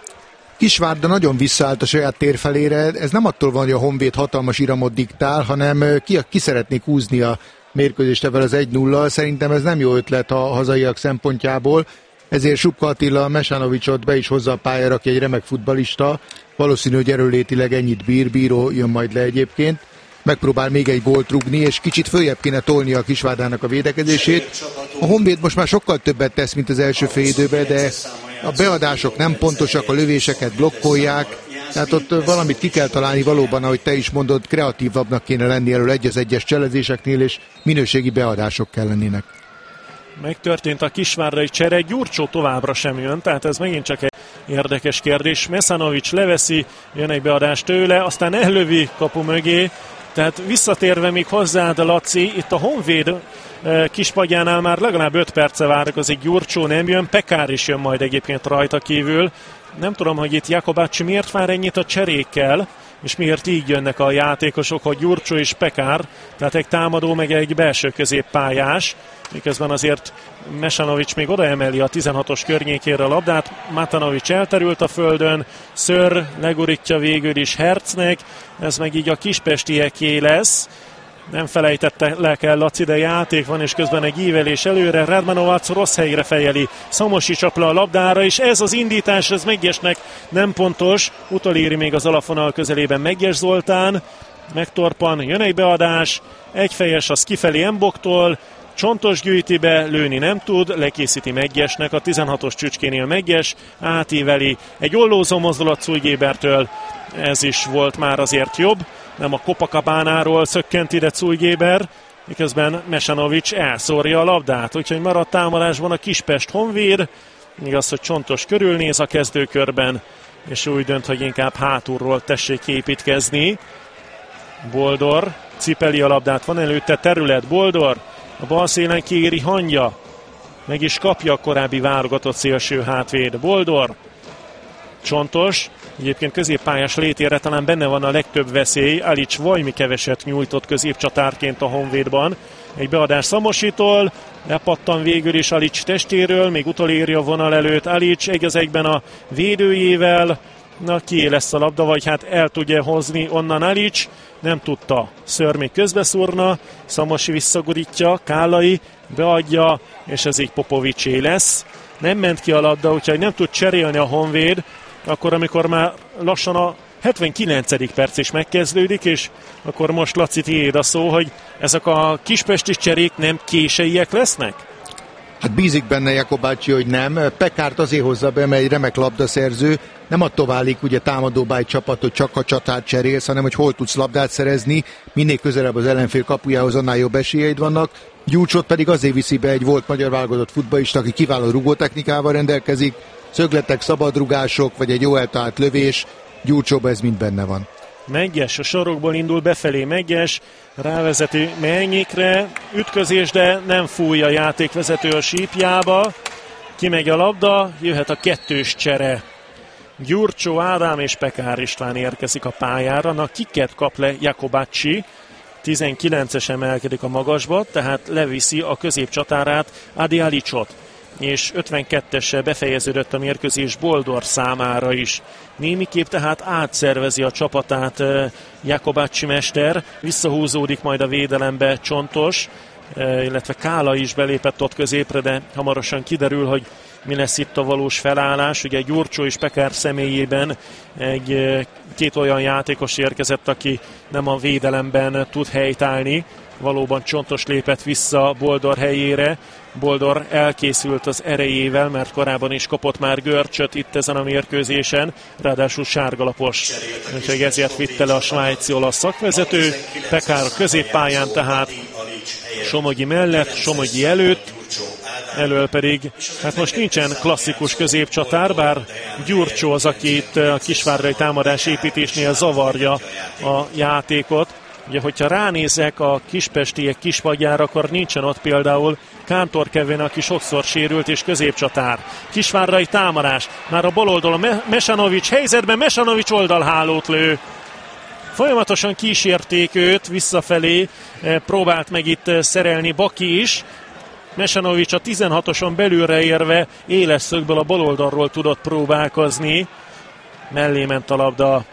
Kisvárda nagyon visszaállt a saját térfelére, ez nem attól van, hogy a Honvéd hatalmas iramot diktál, hanem ki szeretnék húzni a mérkőzést ebben az 1-0-al. Szerintem ez nem jó ötlet a hazaiak szempontjából, ezért Supka Attila Mesanovicot be is hozza a pályára, aki egy remek futballista. Valószínű, hogy erőlétileg ennyit bír, Bíró jön majd le egyébként. Megpróbál még egy gólt rúgni, és kicsit följebb kéne tolni a Kisvárdának a védekezését. A Honvéd most már sokkal többet tesz, mint az első fél időben, de a beadások nem pontosak, a lövéseket blokkolják, tehát ott valamit ki kell találni valóban, ahogy te is mondod, kreatívabbnak kéne lenni elől egy-egyes cselezéseknél, és minőségi beadások kell lennének. Megtörtént a kisvárdai csere, Gyurcsó továbbra sem jön, tehát ez megint csak egy érdekes kérdés. Mesanovic leveszi, jön egy beadás tőle, aztán ellövi kapu mögé, tehát visszatérve még hozzá, de Laci, itt a Honvéd kispadjánál már legalább 5 perce várakozik, Gyurcsó nem jön, Pekár is jön majd egyébként rajta kívül. Nem tudom, hogy itt Jakobácsi miért vár ennyit a cserékkel, és miért így jönnek a játékosok, hogy Gyurcsó és Pekár, tehát egy támadó, meg egy belső középpályás, miközben azért Mesanovic még odaemeli a 16-os környékére a labdát, Matanovic elterült a földön, Ször legurítja végül is Hercnek, ez meg így a kispestieké lesz. Nem felejtette le kell Laci, de játék van, és közben egy ívelés előre. Radmanovac rossz helyre fejeli. Szamosi csap le a labdára, és ez az indítás, ez Meggyesnek nem pontos. Utoléri még az alapvonal közelében Meggyes Zoltán. Megtorpan, jön egy beadás. Egyfejes, az kifelé Mboktól. Csontos gyűjti be, lőni nem tud, lekészíti Meggyesnek, a 16-os csücskénél Meggyes, átíveli egy ollózó mozdulat Cújgébertől, ez is volt már azért jobb, nem a Copacabánáról szökkent ide Cújgéber, miközben Mesanovic elszórja a labdát, úgyhogy maradt támadásban a Kispest Honvéd, igaz, hogy Csontos körülnéz a kezdőkörben, és úgy dönt, hogy inkább hátulról tessék építkezni. Boldor cipeli a labdát, van előtte terület, Boldor, a bal szélen kiéri Hangya, meg is kapja a korábbi válogatott szélső hátvéd. Boldor, Csontos, egyébként középpályás létére talán benne van a legtöbb veszély. Alics vajmi keveset nyújtott középcsatárként a Honvédban. Egy beadás Szamositól, lepattan végül is Alics testéről, még utoléri a vonal előtt Alics, egy az egyben a védőjével. Na, kié lesz a labda, vagy hát el tudja hozni onnan Alics, nem tudta. Ször még közbeszúrna, Szamosi visszagurítja, Kállai beadja, és ez így Popovicsé lesz. Nem ment ki a labda, úgyhogy nem tud cserélni a Honvéd, akkor amikor már lassan a 79. perc is megkezdődik, és akkor most Laci, tiéd a szó, hogy ezek a kispesti cserék nem késeiek lesznek? Hát bízik benne Jakobácsi, hogy nem. Pekárt azért hozza be, mert egy remek labdaszerző. Nem attól válik ugye támadóba egy csapat, hogy csak a csatát cserélsz, hanem hogy hol tudsz labdát szerezni. Minél közelebb az ellenfél kapujához, annál jobb esélyeid vannak. Gyurcsót pedig azért viszi be egy volt magyar válogatott futballista, aki kiváló rugótechnikával rendelkezik. Szögletek, szabadrugások, vagy egy jó eltalált lövés. Gyurcsóban ez mind benne van. Meggyes a sorokból indul befelé, Meggyes rávezeti Melnyikre, ütközés, de nem fúj a játékvezető a sípjába. Kimegy a labda, jöhet a kettős csere. Gyurcsó Ádám és Pekár István érkezik a pályára. Na, kiket kap le Jakobacci? 19-es emelkedik a magasba, tehát leviszi a középcsatárát Adi Alicsot. És 52-essel befejeződött a mérkőzés Boldor számára is. Némiképp tehát átszervezi a csapatát Jakobacci mester, visszahúzódik majd a védelembe Csontos, illetve Kála is belépett ott középre, de hamarosan kiderül, hogy mi lesz itt a valós felállás. Ugye Gyurcsó és Pekár személyében két olyan játékos érkezett, aki nem a védelemben tud helytállni. Valóban Csontos lépett vissza Boldor helyére. Boldor elkészült az erejével, mert korábban is kapott már görcsöt itt ezen a mérkőzésen, ráadásul sárgalapos. Úgyhogy ezért vitte le a svájci-olasz szakvezető. Pekár középpályán tehát Somogyi mellett, Somogyi előtt, elől pedig, hát most nincsen klasszikus középcsatár, bár Gyurcsó az, aki itt a kisvárdai támadás építésnél zavarja a játékot. Ugye, hogyha ránézek a kispestiek kispadjára, akkor nincsen ott például Kántor Kevin, aki sokszor sérült, és középcsatár. Kisvárdai támadás, már a bal oldalon Mesanovics helyzetben, Mesanovics oldalhálót lő. Folyamatosan kísérték őt visszafelé, próbált meg itt szerelni Baki is. Mesanovics a 16-oson belülre érve éles szögből a bal oldalról tudott próbálkozni. Mellé ment a labda.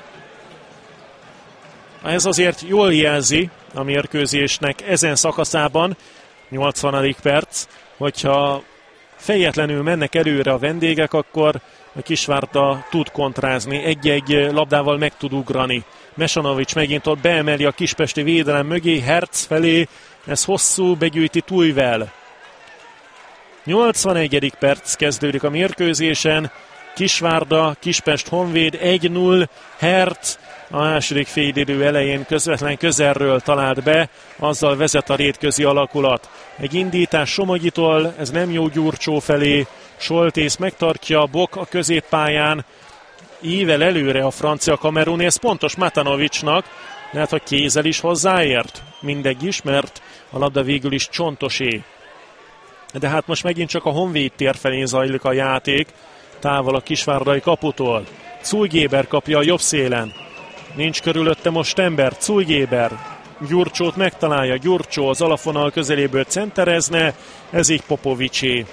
Ez azért jól jelzi a mérkőzésnek ezen szakaszában, 80. perc, hogyha fejetlenül mennek előre a vendégek, akkor a Kisvárda tud kontrázni, egy-egy labdával meg tud ugrani. Mesanovics megint ott beemeli a kispesti védelem mögé, Herz felé, ez hosszú, begyűjti Tujvel. 81. perc kezdődik a mérkőzésen, Kisvárda, Kispest Honvéd 1-0, Herz a második félidő elején közvetlen közelről talált be, azzal vezet a rétközi alakulat. Egy indítás Somogyitól, ez nem jó Gyurcsó felé, Soltész megtartja, Bok a középpályán, ível előre a francia kameruni, ez pontos Matanovicsnak, lehet, hogy kézzel is hozzáért, mindegy is, mert a labda végül is Csontosé. De hát most megint csak a Honvéd tér felé zajlik a játék, távol a kisvárdai kaputól. Cújgéber kapja a jobb szélen. Nincs körülötte most ember, Cújgéber Gyurcsót megtalálja, Gyurcsó az alapvonal közeléből centerezne, ez így Popovicsé.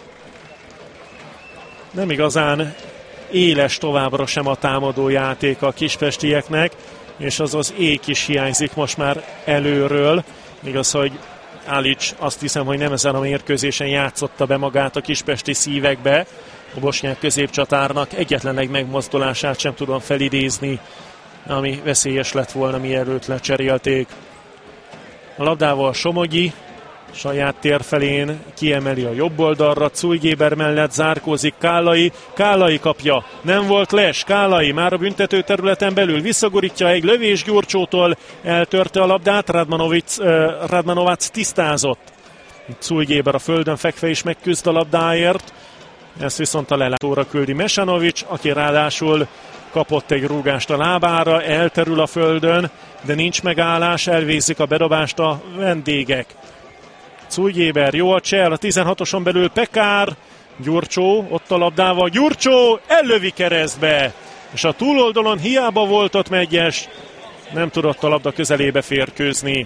Nem igazán éles továbbra sem a támadó játék a kispestieknek, és az ék is hiányzik most már előről. Igaz, hogy Alics azt hiszem, hogy nem ezen a mérkőzésen játszotta be magát a kispesti szívekbe. A bosnyák középcsatárnak egyetlen egy megmozdulását sem tudom felidézni, ami veszélyes lett volna, mielőtt lecserélték. A labdával Somogyi saját tér felén kiemeli a jobb oldalra, Cújgéber mellett zárkózik Kálai, Kálai kapja, nem volt les, Kálai már a büntető területen belül visszagurítja egy lövés Gyurcsótól, eltörte a labdát, Radmanovac tisztázott. Cújgéber a földön fekve is megküzd a labdáért, ezt viszont a lelátóra küldi Mesanovics, aki ráadásul kapott egy rúgást a lábára, elterül a földön, de nincs megállás, elvégzik a bedobást a vendégek. Cújgéber, jó a csel, a 16-oson belül Pekár, Gyurcsó, ott a labdával, Gyurcsó ellövi keresztbe, és a túloldalon hiába volt ott Megyes, nem tudott a labda közelébe férkőzni.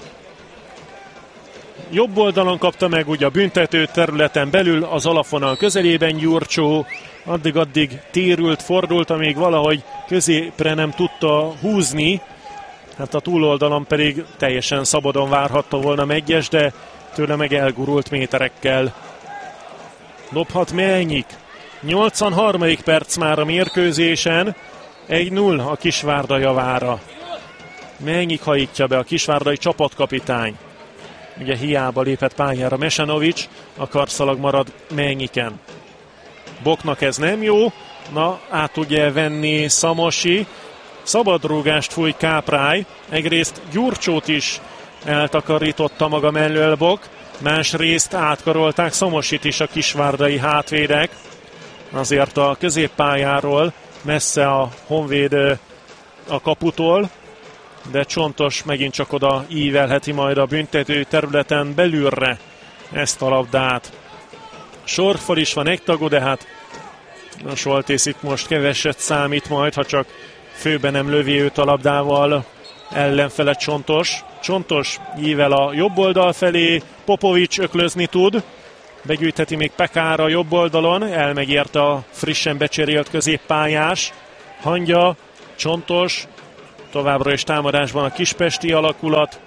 Jobb oldalon kapta meg ugye a büntető területen belül, az alapvonal közelében Gyurcsó, addig térült, fordult, amíg valahogy középre nem tudta húzni, hát a túloldalon pedig teljesen szabadon várhatta volna Megyes, de tőle meg elgurult méterekkel. Dobhat Melnyik. 83. perc már a mérkőzésen. 1-0 a Kisvárda javára. Melnyik hajítja be, a kisvárdai csapatkapitány. Ugye hiába lépett pályára Mesanovics, a karszalag marad Melnyiken. Boknak ez nem jó, na át tudja venni Szamosi. Szabadrúgást fúj Káprály, egyrészt Gyurcsót is eltakarította maga mellől Bok, másrészt átkarolták Szamosit is a kisvárdai hátvédek. Azért a középpályáról messze a Honvéd a kaputól, de Csontos megint csak oda ívelheti majd a büntető területen belülre ezt a labdát. Sorfal is van egy tagú, de hát A Soltész itt most keveset számít majd, ha csak főben nem lövi őt a labdával ellenfele Csontos. Csontos ível a jobb oldal felé, Popovics öklözni tud. Begyűjtheti még Pekár a jobb oldalon, elmegérte a frissen becserélt középpályás. Hangya, Csontos, továbbra is támadásban a kispesti alakulat.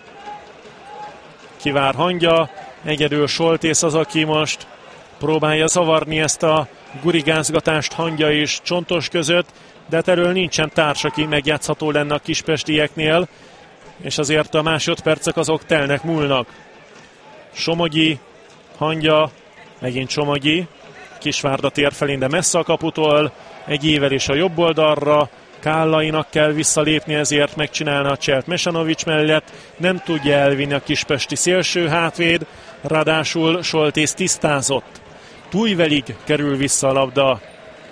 Kivár Hangya, egyedül Soltész az, aki most próbálja zavarni ezt a gurigázgatást Hangya és Csontos között, de hát erről nincsen társ, aki megjátszható lenne a kispestieknél, és azért a másodpercek azok telnek, múlnak. Somogyi, Hangya, megint Somogyi, Kisvárda tér felén, de messze a kaputól, egy ével is a jobb oldalra, Kállainak kell visszalépni, ezért megcsinálna a cselt Mesanovics mellett, nem tudja elvinni a kispesti szélső hátvéd, ráadásul Soltész tisztázott. Tújvelig kerül vissza a labda,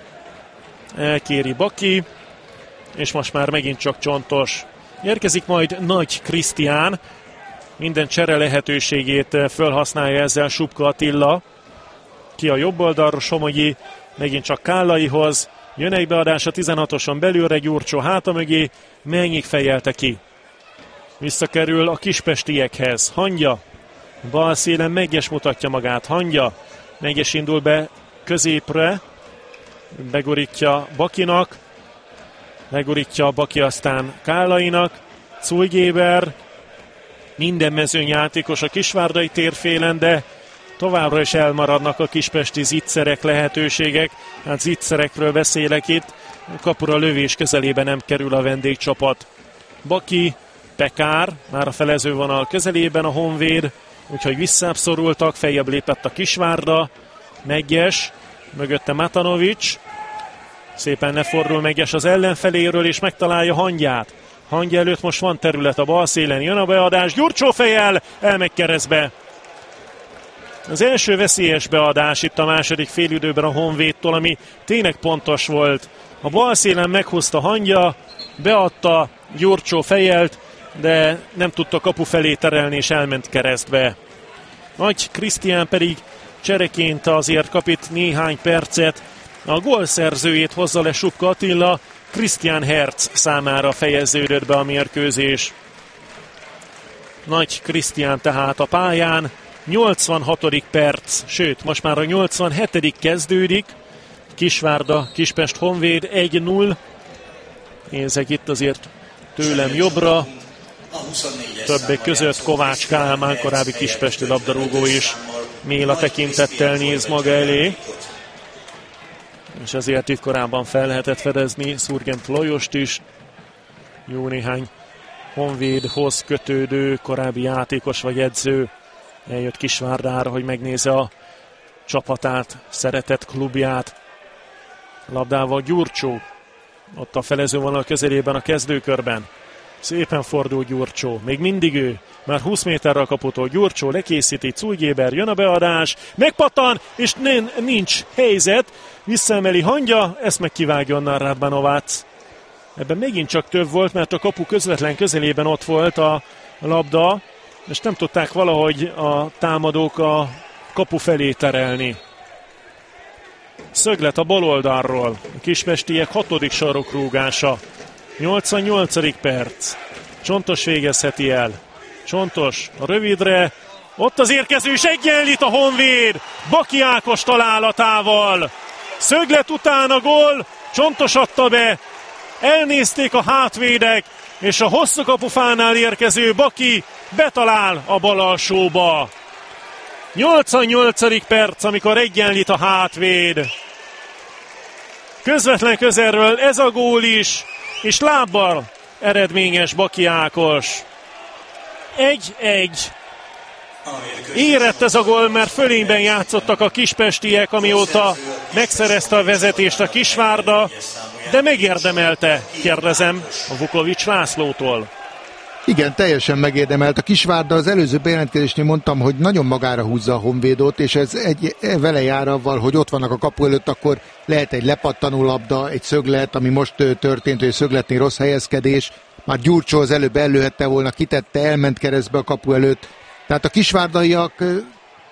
elkéri Baki, és most már megint csak Csontos. Érkezik majd Nagy Krisztián, minden csere lehetőségét felhasználja ezzel Subka Attila. Ki a jobb oldalra, Somogyi, megint csak Kállaihoz, jön egy beadás a 16-oson belülre, Gyurcsó háta mögé, Mennyik fejelte ki. Visszakerül a kispestiekhez, Hangya, bal szélen Meggyes mutatja magát, Hangya, Meggyes indul be középre, begurítja Bakinak, megurítja Baki aztán Kállainak, Cújgéber, minden mezőnyjátékos a kisvárdai térfélen, de továbbra is elmaradnak a kispesti zicserek lehetőségek. Hát zicserekről beszélek itt, kapura lövés közelébe nem kerül a vendégcsapat. Baki, Pekár, már a felezővonal közelében a Honvéd, úgyhogy visszább szorultak, feljebb lépett a Kisvárda, Meggyes, mögötte Matanovics, szépen ne fordul Meggyes az ellenfeléről, és megtalálja Hangyát. Hangya előtt most van terület a bal szélen, jön a beadás, Gyurcsó fejjel, elmegy keresztbe. Az első veszélyes beadás itt a második félidőben a Honvédtól, ami tényleg pontos volt. A bal szélen meghúzta Hangya, beadta Gyurcsó fejjelt, de nem tudta kapu felé terelni, és elment keresztbe. Nagy Krisztián pedig csereként azért kap itt néhány percet. A gólszerzőjét hozza le Subka Attila, Krisztián Herc számára fejeződött be a mérkőzés. Nagy Krisztián tehát a pályán, 86. perc, sőt, most már a 87. kezdődik. Kisvárda, Kispest Honvéd 1-0. Nézzek itt azért tőlem jobbra. Többek között Kovács Kálmán, korábbi kispesti labdarúgó is méla tekintettel néz maga elé. És ezért itt korábban fel lehetett fedezni Szurgent Lajost is. Jó néhány Honvédhoz kötődő korábbi játékos vagy edző eljött Kisvárdára, hogy megnézze a csapatát, szeretett klubját. Labdával Gyurcsó, ott a felezővonal közelében a kezdőkörben. Szépen fordul Gyurcsó, még mindig ő, már 20 méterre a kaputól Gyurcsó lekészíti, Cújgéber, jön a beadás, megpattan, és nincs helyzet, visszaemeli Hangya, ezt meg kivágja onnan Radmanovac. Ebben megint csak több volt, mert a kapu közvetlen közelében ott volt a labda, és nem tudták valahogy a támadók a kapu felé terelni. Szöglet a bal oldalról, a kispestiek 6. sarokrúgása. 88. perc. Csontos végezheti el. Csontos a rövidre. Ott az érkező, és egyenlít a Honvéd. Baki Ákos találatával. Szöglet után a gól. Csontos adta be. Elnézték a hátvédek, és a hosszú kapufánál érkező Baki betalál a bal alsóba. 88. perc, amikor egyenlít a hátvéd. Közvetlen közelről ez a gól is, és lábbal eredményes Baki Ákos. 1-1. Érett ez a gól, mert fölényben játszottak a kispestiek, amióta megszerezte a vezetést a Kisvárda, de megérdemelte, kérdezem a Vukovics Lászlótól. Igen, teljesen megérdemelt. A Kisvárda, az előző bejelentkezésnél mondtam, hogy nagyon magára húzza a Honvédot, és ez vele jár avval, hogy ott vannak a kapu előtt, akkor lehet egy lepattanó labda, egy szöglet, ami most történt, hogy szögletnél rossz helyezkedés. Már Gyurcsó az előbb előhette volna, kitette, elment keresztbe a kapu előtt. Tehát a kisvárdaiak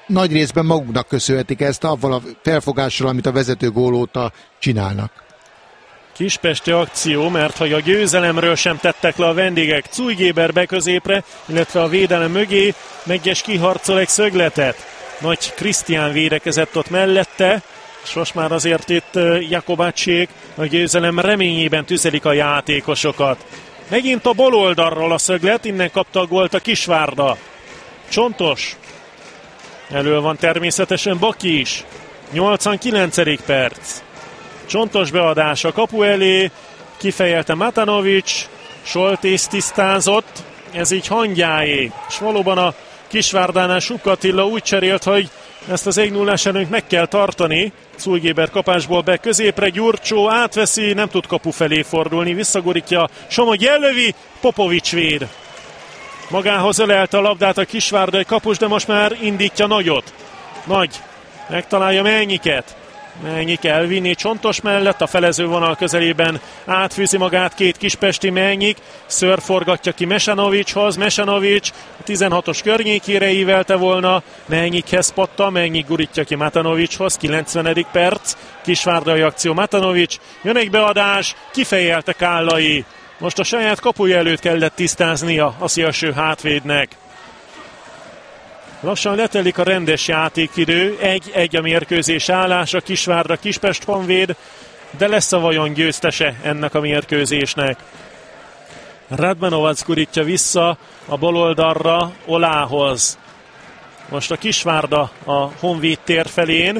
nagy részben maguknak köszönhetik ezt avval a felfogással, amit a vezető gól óta csinálnak. Kispesti akció, mert hogy a győzelemről sem tettek le a vendégek. Cújgéber beközépre, illetve a védelem mögé, Meggyes kiharcol egy szögletet. Nagy Krisztián védekezett ott mellette, és most már azért itt Jakobácsék a győzelem reményében tüzelik a játékosokat. Megint a bal oldalról a szöglet, innen kapta a gólt a Kisvárda. Csontos. Elől van természetesen Baki is. 89. perc. Csontos beadása kapu elé, kifejelte Matanovics, Soltész tisztázott, ez így Hangyáé. És valóban a Kisvárdánál Suk Attila úgy cserélt, hogy ezt az 1-0-ás előnyt meg kell tartani. Cújgéber kapásból be középre, Gyurcsó átveszi, nem tud kapu felé fordulni, visszagurítja, Somogy ellövi, Popovics véd. Magához ölelte a labdát a kisvárdai kapus, de most már indítja Nagyot. Nagy megtalálja Melnyiket. Melnyik elvinni Csontos mellett, a felező vonal közelében átfűzi magát két kispesti Melnyik, szörforgatja ki Mesanovicshoz, Mesanovics a 16-os környékére ívelte volna, Melnyikhez patta, Melnyik gurítja ki Matanovicshoz, 90. perc, kisvárdai akció Matanovics, jön egy beadás, kifejelte Kállai, most a saját kapuja előtt kellett tisztáznia a szélső hátvédnek. Lassan letelik a rendes játékidő, 1-1 a mérkőzés állása, Kisvárda Kispest Honvéd, de lesz a vajon győztese ennek a mérkőzésnek. Radmanovac gurítja vissza a baloldalra Olához. Most a Kisvárda a Honvéd tér felén.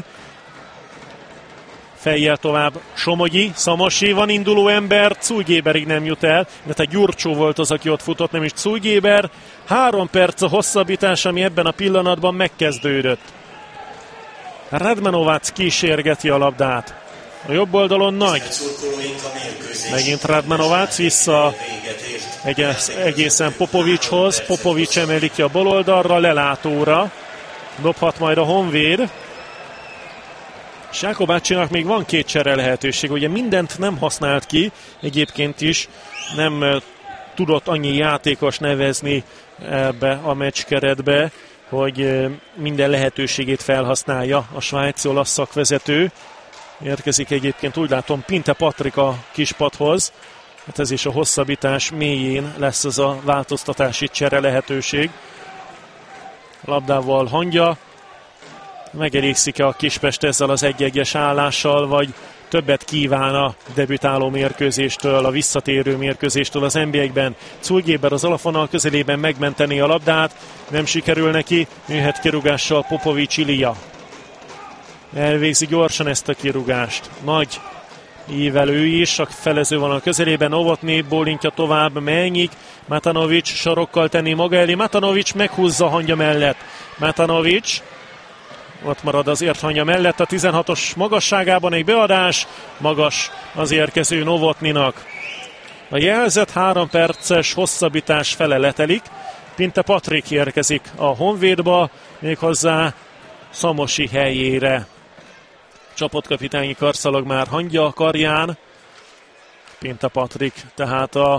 Fejjel tovább Somogyi, Szamosi, van induló ember, Cújgéberig nem jut el, de tehát Gyurcsó volt az, aki ott futott, nem is Cújgéber. 3 perc a hosszabbítás, ami ebben a pillanatban megkezdődött. Radmanovac kísérgeti a labdát. A jobb oldalon Nagy. Megint Radmanovac vissza egészen Popovicshoz. Popovics emelik ki a bal oldalra, lelátóra. Dobhat majd a Honvéd. Sákobácsinak még van 2 csere lehetőség, ugye mindent nem használt ki, egyébként is nem tudott annyi játékos nevezni ebbe a meccskeretbe, hogy minden lehetőségét felhasználja a svájci olasz szakvezető. Érkezik egyébként úgy látom Pinte Patrik a kispadhoz, hát ez is a hosszabbítás mélyén lesz ez a változtatási csere lehetőség. Labdával Hangya. Megelégszik-e a Kispest ezzel az 1-1-es állással, vagy többet kíván a debütáló mérkőzéstől, a visszatérő mérkőzéstől az NBA-ben. Cújgéber az alapvonal közelében megmenteni a labdát, nem sikerül neki, műhet kirúgással Popovics Ilija. Elvégzi gyorsan ezt a kirúgást. Nagy ívelő is, a felező van a közelében, Novotny bólintja tovább, Melnyik, Matanovics sarokkal tenni maga elé, Matanovics meghúzza Hangya mellett. Matanovics ott marad azért Hangya mellett a 16-os magasságában egy beadás, magas az érkező Novotnynak. A jelzett 3 perces hosszabbítás fele letelik, Pinte Patrik érkezik a Honvédba, méghozzá Szamosi helyére. Csapatkapitányi karszalag már Hangya karján, Pinte Patrik, tehát a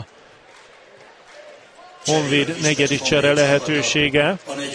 Honvéd negyedik csere lehetősége.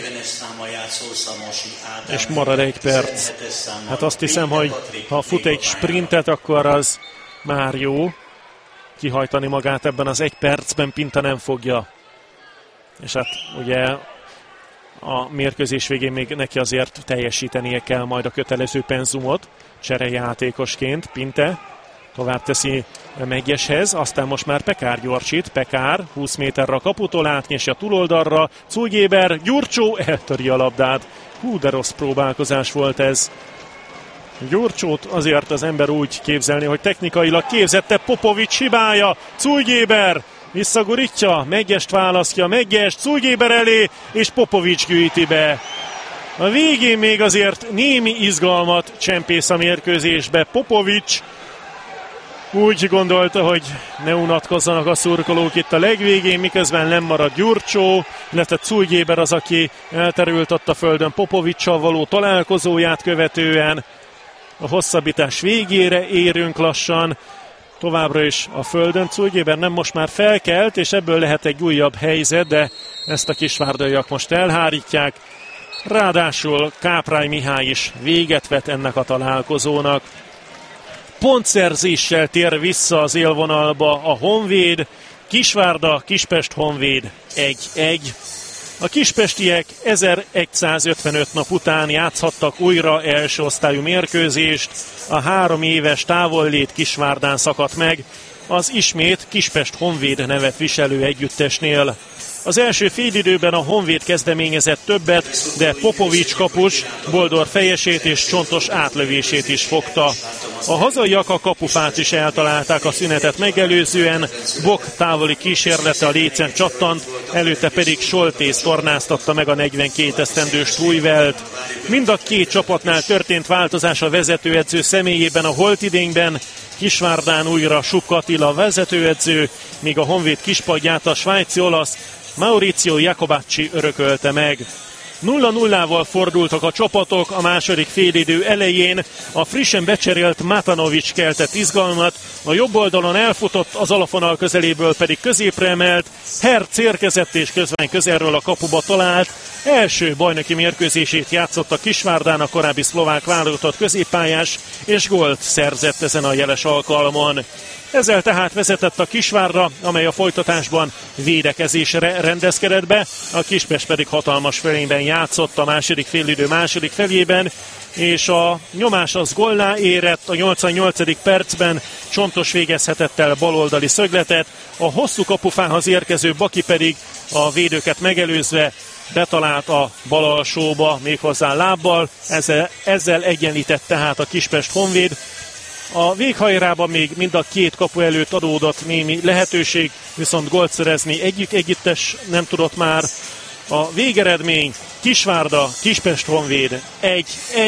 És marad 1 perc. Hát azt hiszem, hogy ha fut egy sprintet, akkor az már jó. Kihajtani magát ebben az 1 percben Pinta nem fogja. És hát ugye a mérkőzés végén még neki azért teljesítenie kell majd a kötelező penzumot. Cserejátékosként Pinte tovább teszi Meggyeshez, aztán most már Pekár gyorsít, Pekár 20 méterre a kaputól átnyesi a túloldalra, Cújgéber, Gyurcsó eltöri a labdát. Hú, de rossz próbálkozás volt ez. Gyurcsót azért az ember úgy képzelni, hogy technikailag képzette, Popovics hibája, Cújgéber visszagurítja, Meggyest választja, Meggyest Cújgéber elé, és Popovics gyűjti be. A végén még azért némi izgalmat csempész a mérkőzésbe. Popovics úgy gondolta, hogy ne unatkozzanak a szurkolók itt a legvégén, miközben nem marad Gyurcsó, illetve Cújgéber az, aki elterült ott a földön Popovicsal való találkozóját követően. A hosszabbítás végére érünk lassan, továbbra is a földön. Cújgéber nem most már felkelt, és ebből lehet egy újabb helyzet, de ezt a kisvárdaiak most elhárítják. Ráadásul Káprály Mihály is véget vet ennek a találkozónak. Pontszerzéssel tér vissza az élvonalba a Honvéd. Kisvárda, Kispest Honvéd 1-1. A kispestiek 1155 nap után játszhattak újra első osztályú mérkőzést. A 3 éves távollét Kisvárdán szakadt meg, az ismét Kispest Honvéd nevet viselő együttesnél. Az első félidőben a Honvéd kezdeményezett többet, de Popovics kapus Boldor fejesét és csontos átlövését is fogta. A hazaiak a kapufát is eltalálták a szünetet megelőzően, Bok távoli kísérlete a lécen csattant, előtte pedig Soltész tornáztatta meg a 42 esztendős Trújvelt. Mind a két csapatnál történt változás a vezetőedző személyében a holtidényben, Kisvárdán újra Suk Attila vezetőedző, míg a Honvéd kispadját a svájci olasz Maurizio Jacobacci örökölte meg. 0-0-val fordultak a csapatok a második félidő elején, a frissen becserélt Matanovics keltett izgalmat, a jobb oldalon elfutott, az alafonal közeléből pedig középre emelt, Herc érkezett és közben közelről a kapuba talált, első bajnoki mérkőzését játszott a Kisvárdán a korábbi szlovák válogatott középpályás, és gólt szerzett ezen a jeles alkalmon. Ezzel tehát vezetett a Kisvárda, amely a folytatásban védekezésre rendezkedett be, a Kispest pedig hatalmas fölényben játszott a második félidő második felében, és a nyomás az góllá érett, a 88. percben Csontos végezhetett el baloldali szögletet, a hosszú kapufához érkező Baki pedig a védőket megelőzve betalált a bal alsóba, méghozzá lábbal, ezzel egyenlített tehát a Kispest Honvéd. A véghajrában még mind a két kapu előtt adódott némi lehetőség, viszont gólt szerezni együttes nem tudott már. A végeredmény Kisvárda, Kispest Honvéd 1-1.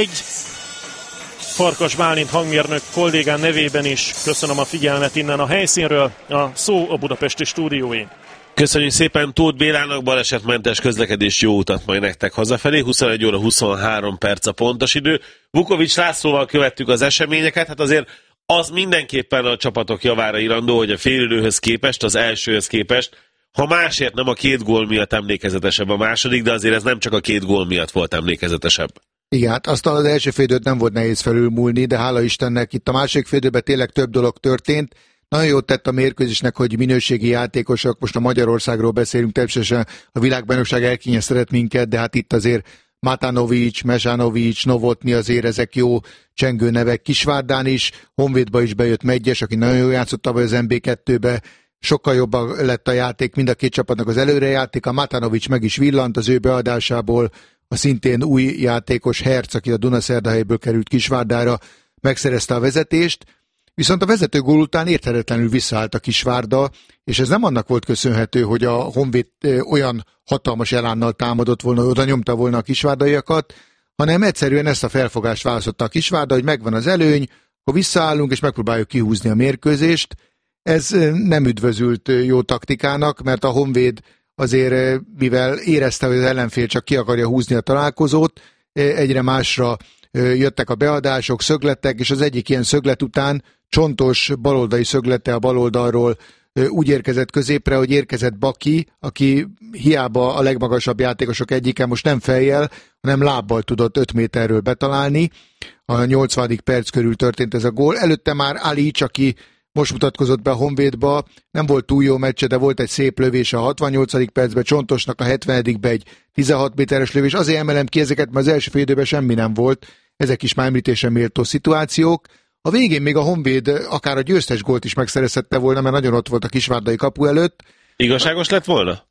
Farkas Bálint hangmérnök kollégán nevében is köszönöm a figyelmet innen a helyszínről, a szó a budapesti stúdióin. Köszönjük szépen Tóth Bélának, balesetmentes közlekedés, jó utat majd nektek hazafelé. 21 óra 23 perc a pontos idő. Vukovics Lászlóval követtük az eseményeket, hát azért az mindenképpen a csapatok javára irandó, hogy a félidőhöz képest, az elsőhöz képest, ha másért nem a 2 gól miatt emlékezetesebb a második, de azért ez nem csak a 2 gól miatt volt emlékezetesebb. Igen, hát azt az első félidőt nem volt nehéz felülmúlni, de hála Istennek itt a második félidőben tényleg több dolog történt. Nagyon jót tett a mérkőzésnek, hogy minőségi játékosok, most a Magyarországról beszélünk, természetesen a világbajnokság elkényeztetett minket, de hát itt azért Matanovics, Mezsanovics, Novotny, azért ezek jó csengő nevek. Kisvárdán is, Honvédba is bejött Medgyes, aki nagyon jól játszott tavaly az MB2-be, sokkal jobban lett a játék, mind a két csapatnak az előrejáték, a Matanovics meg is villant az ő beadásából, a szintén új játékos Herc, aki a Dunaszerdahelyből került Kisvárdára, megszerezte a vezetést. Viszont a vezető gól után érthetetlenül visszaállt a Kisvárda, és ez nem annak volt köszönhető, hogy a Honvéd olyan hatalmas elánnal támadott volna, oda nyomta volna a kisvárdaiakat, hanem egyszerűen ezt a felfogást választotta a Kisvárda, hogy megvan az előny, akkor visszaállunk és megpróbáljuk kihúzni a mérkőzést. Ez nem üdvözült jó taktikának, mert a Honvéd azért, mivel érezte, hogy az ellenfél csak ki akarja húzni a találkozót, egyre másra jöttek a beadások, szögletek, és az egyik ilyen szöglet után Csontos baloldali szöglete a baloldalról úgy érkezett középre, hogy érkezett Baki, aki hiába a legmagasabb játékosok egyike, most nem fejjel, hanem lábbal tudott 5 méterről betalálni. A 80. perc körül történt ez a gól. Előtte már Alics, aki most mutatkozott be a Honvédba, nem volt túl jó meccse, de volt egy szép lövés a 68. percben, Csontosnak a 70-be egy 16 méteres lövés. Azért emelem ki ezeket, mert az első fél időben semmi nem volt. Ezek is már említésre méltó szituációk. A végén még a Honvéd akár a győztes gólt is megszerezhette volna, mert nagyon ott volt a kisvárdai kapu előtt. Igazságos lett volna?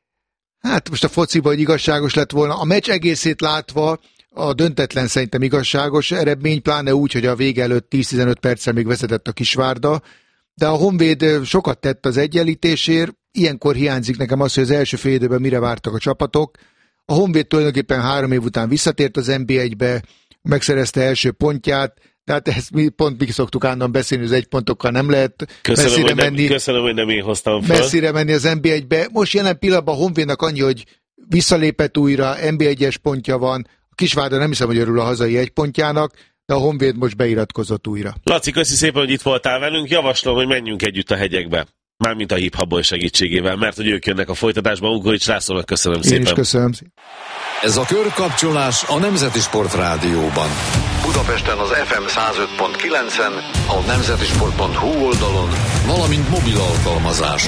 Hát most a fociban, hogy igazságos lett volna. A meccs egészét látva a döntetlen szerintem igazságos eredmény, pláne úgy, hogy a vége előtt 10-15 perccel még vezetett a Kisvárda, de a Honvéd sokat tett az egyenlítésért. Ilyenkor hiányzik nekem az, hogy az első fél időben mire vártak a csapatok. A Honvéd tulajdonképpen 3 év után visszatért az NB1-be, megszerezte első pontját, tehát ezt mi szoktuk állandóan beszélni, hogy az 1 pontokkal nem lehet messzire menni. Köszönöm, hogy nem én hoztam fel. Messzire menni az NB1-be. Most jelen pillanatban a Honvédnak annyi, hogy visszalépett újra, NB1-es pontja van. A Kisvárda nem hiszem, hogy örül a hazai 1 pontjának, de a Honvéd most beiratkozott újra. Laci, köszi szépen, hogy itt voltál velünk. Javaslom, hogy menjünk együtt a hegyekbe. Mármint a Hip Hop Boy segítségével, mert hogy ők jönnek a folytatásban. Vukovics Lászlónak köszönöm szépen. Én is köszönöm szépen. Ez a körkapcsolás a Nemzeti Sport Rádióban. Budapesten az FM 105.9-en, a nemzetisport.hu oldalon, valamint mobil alkalmazáson.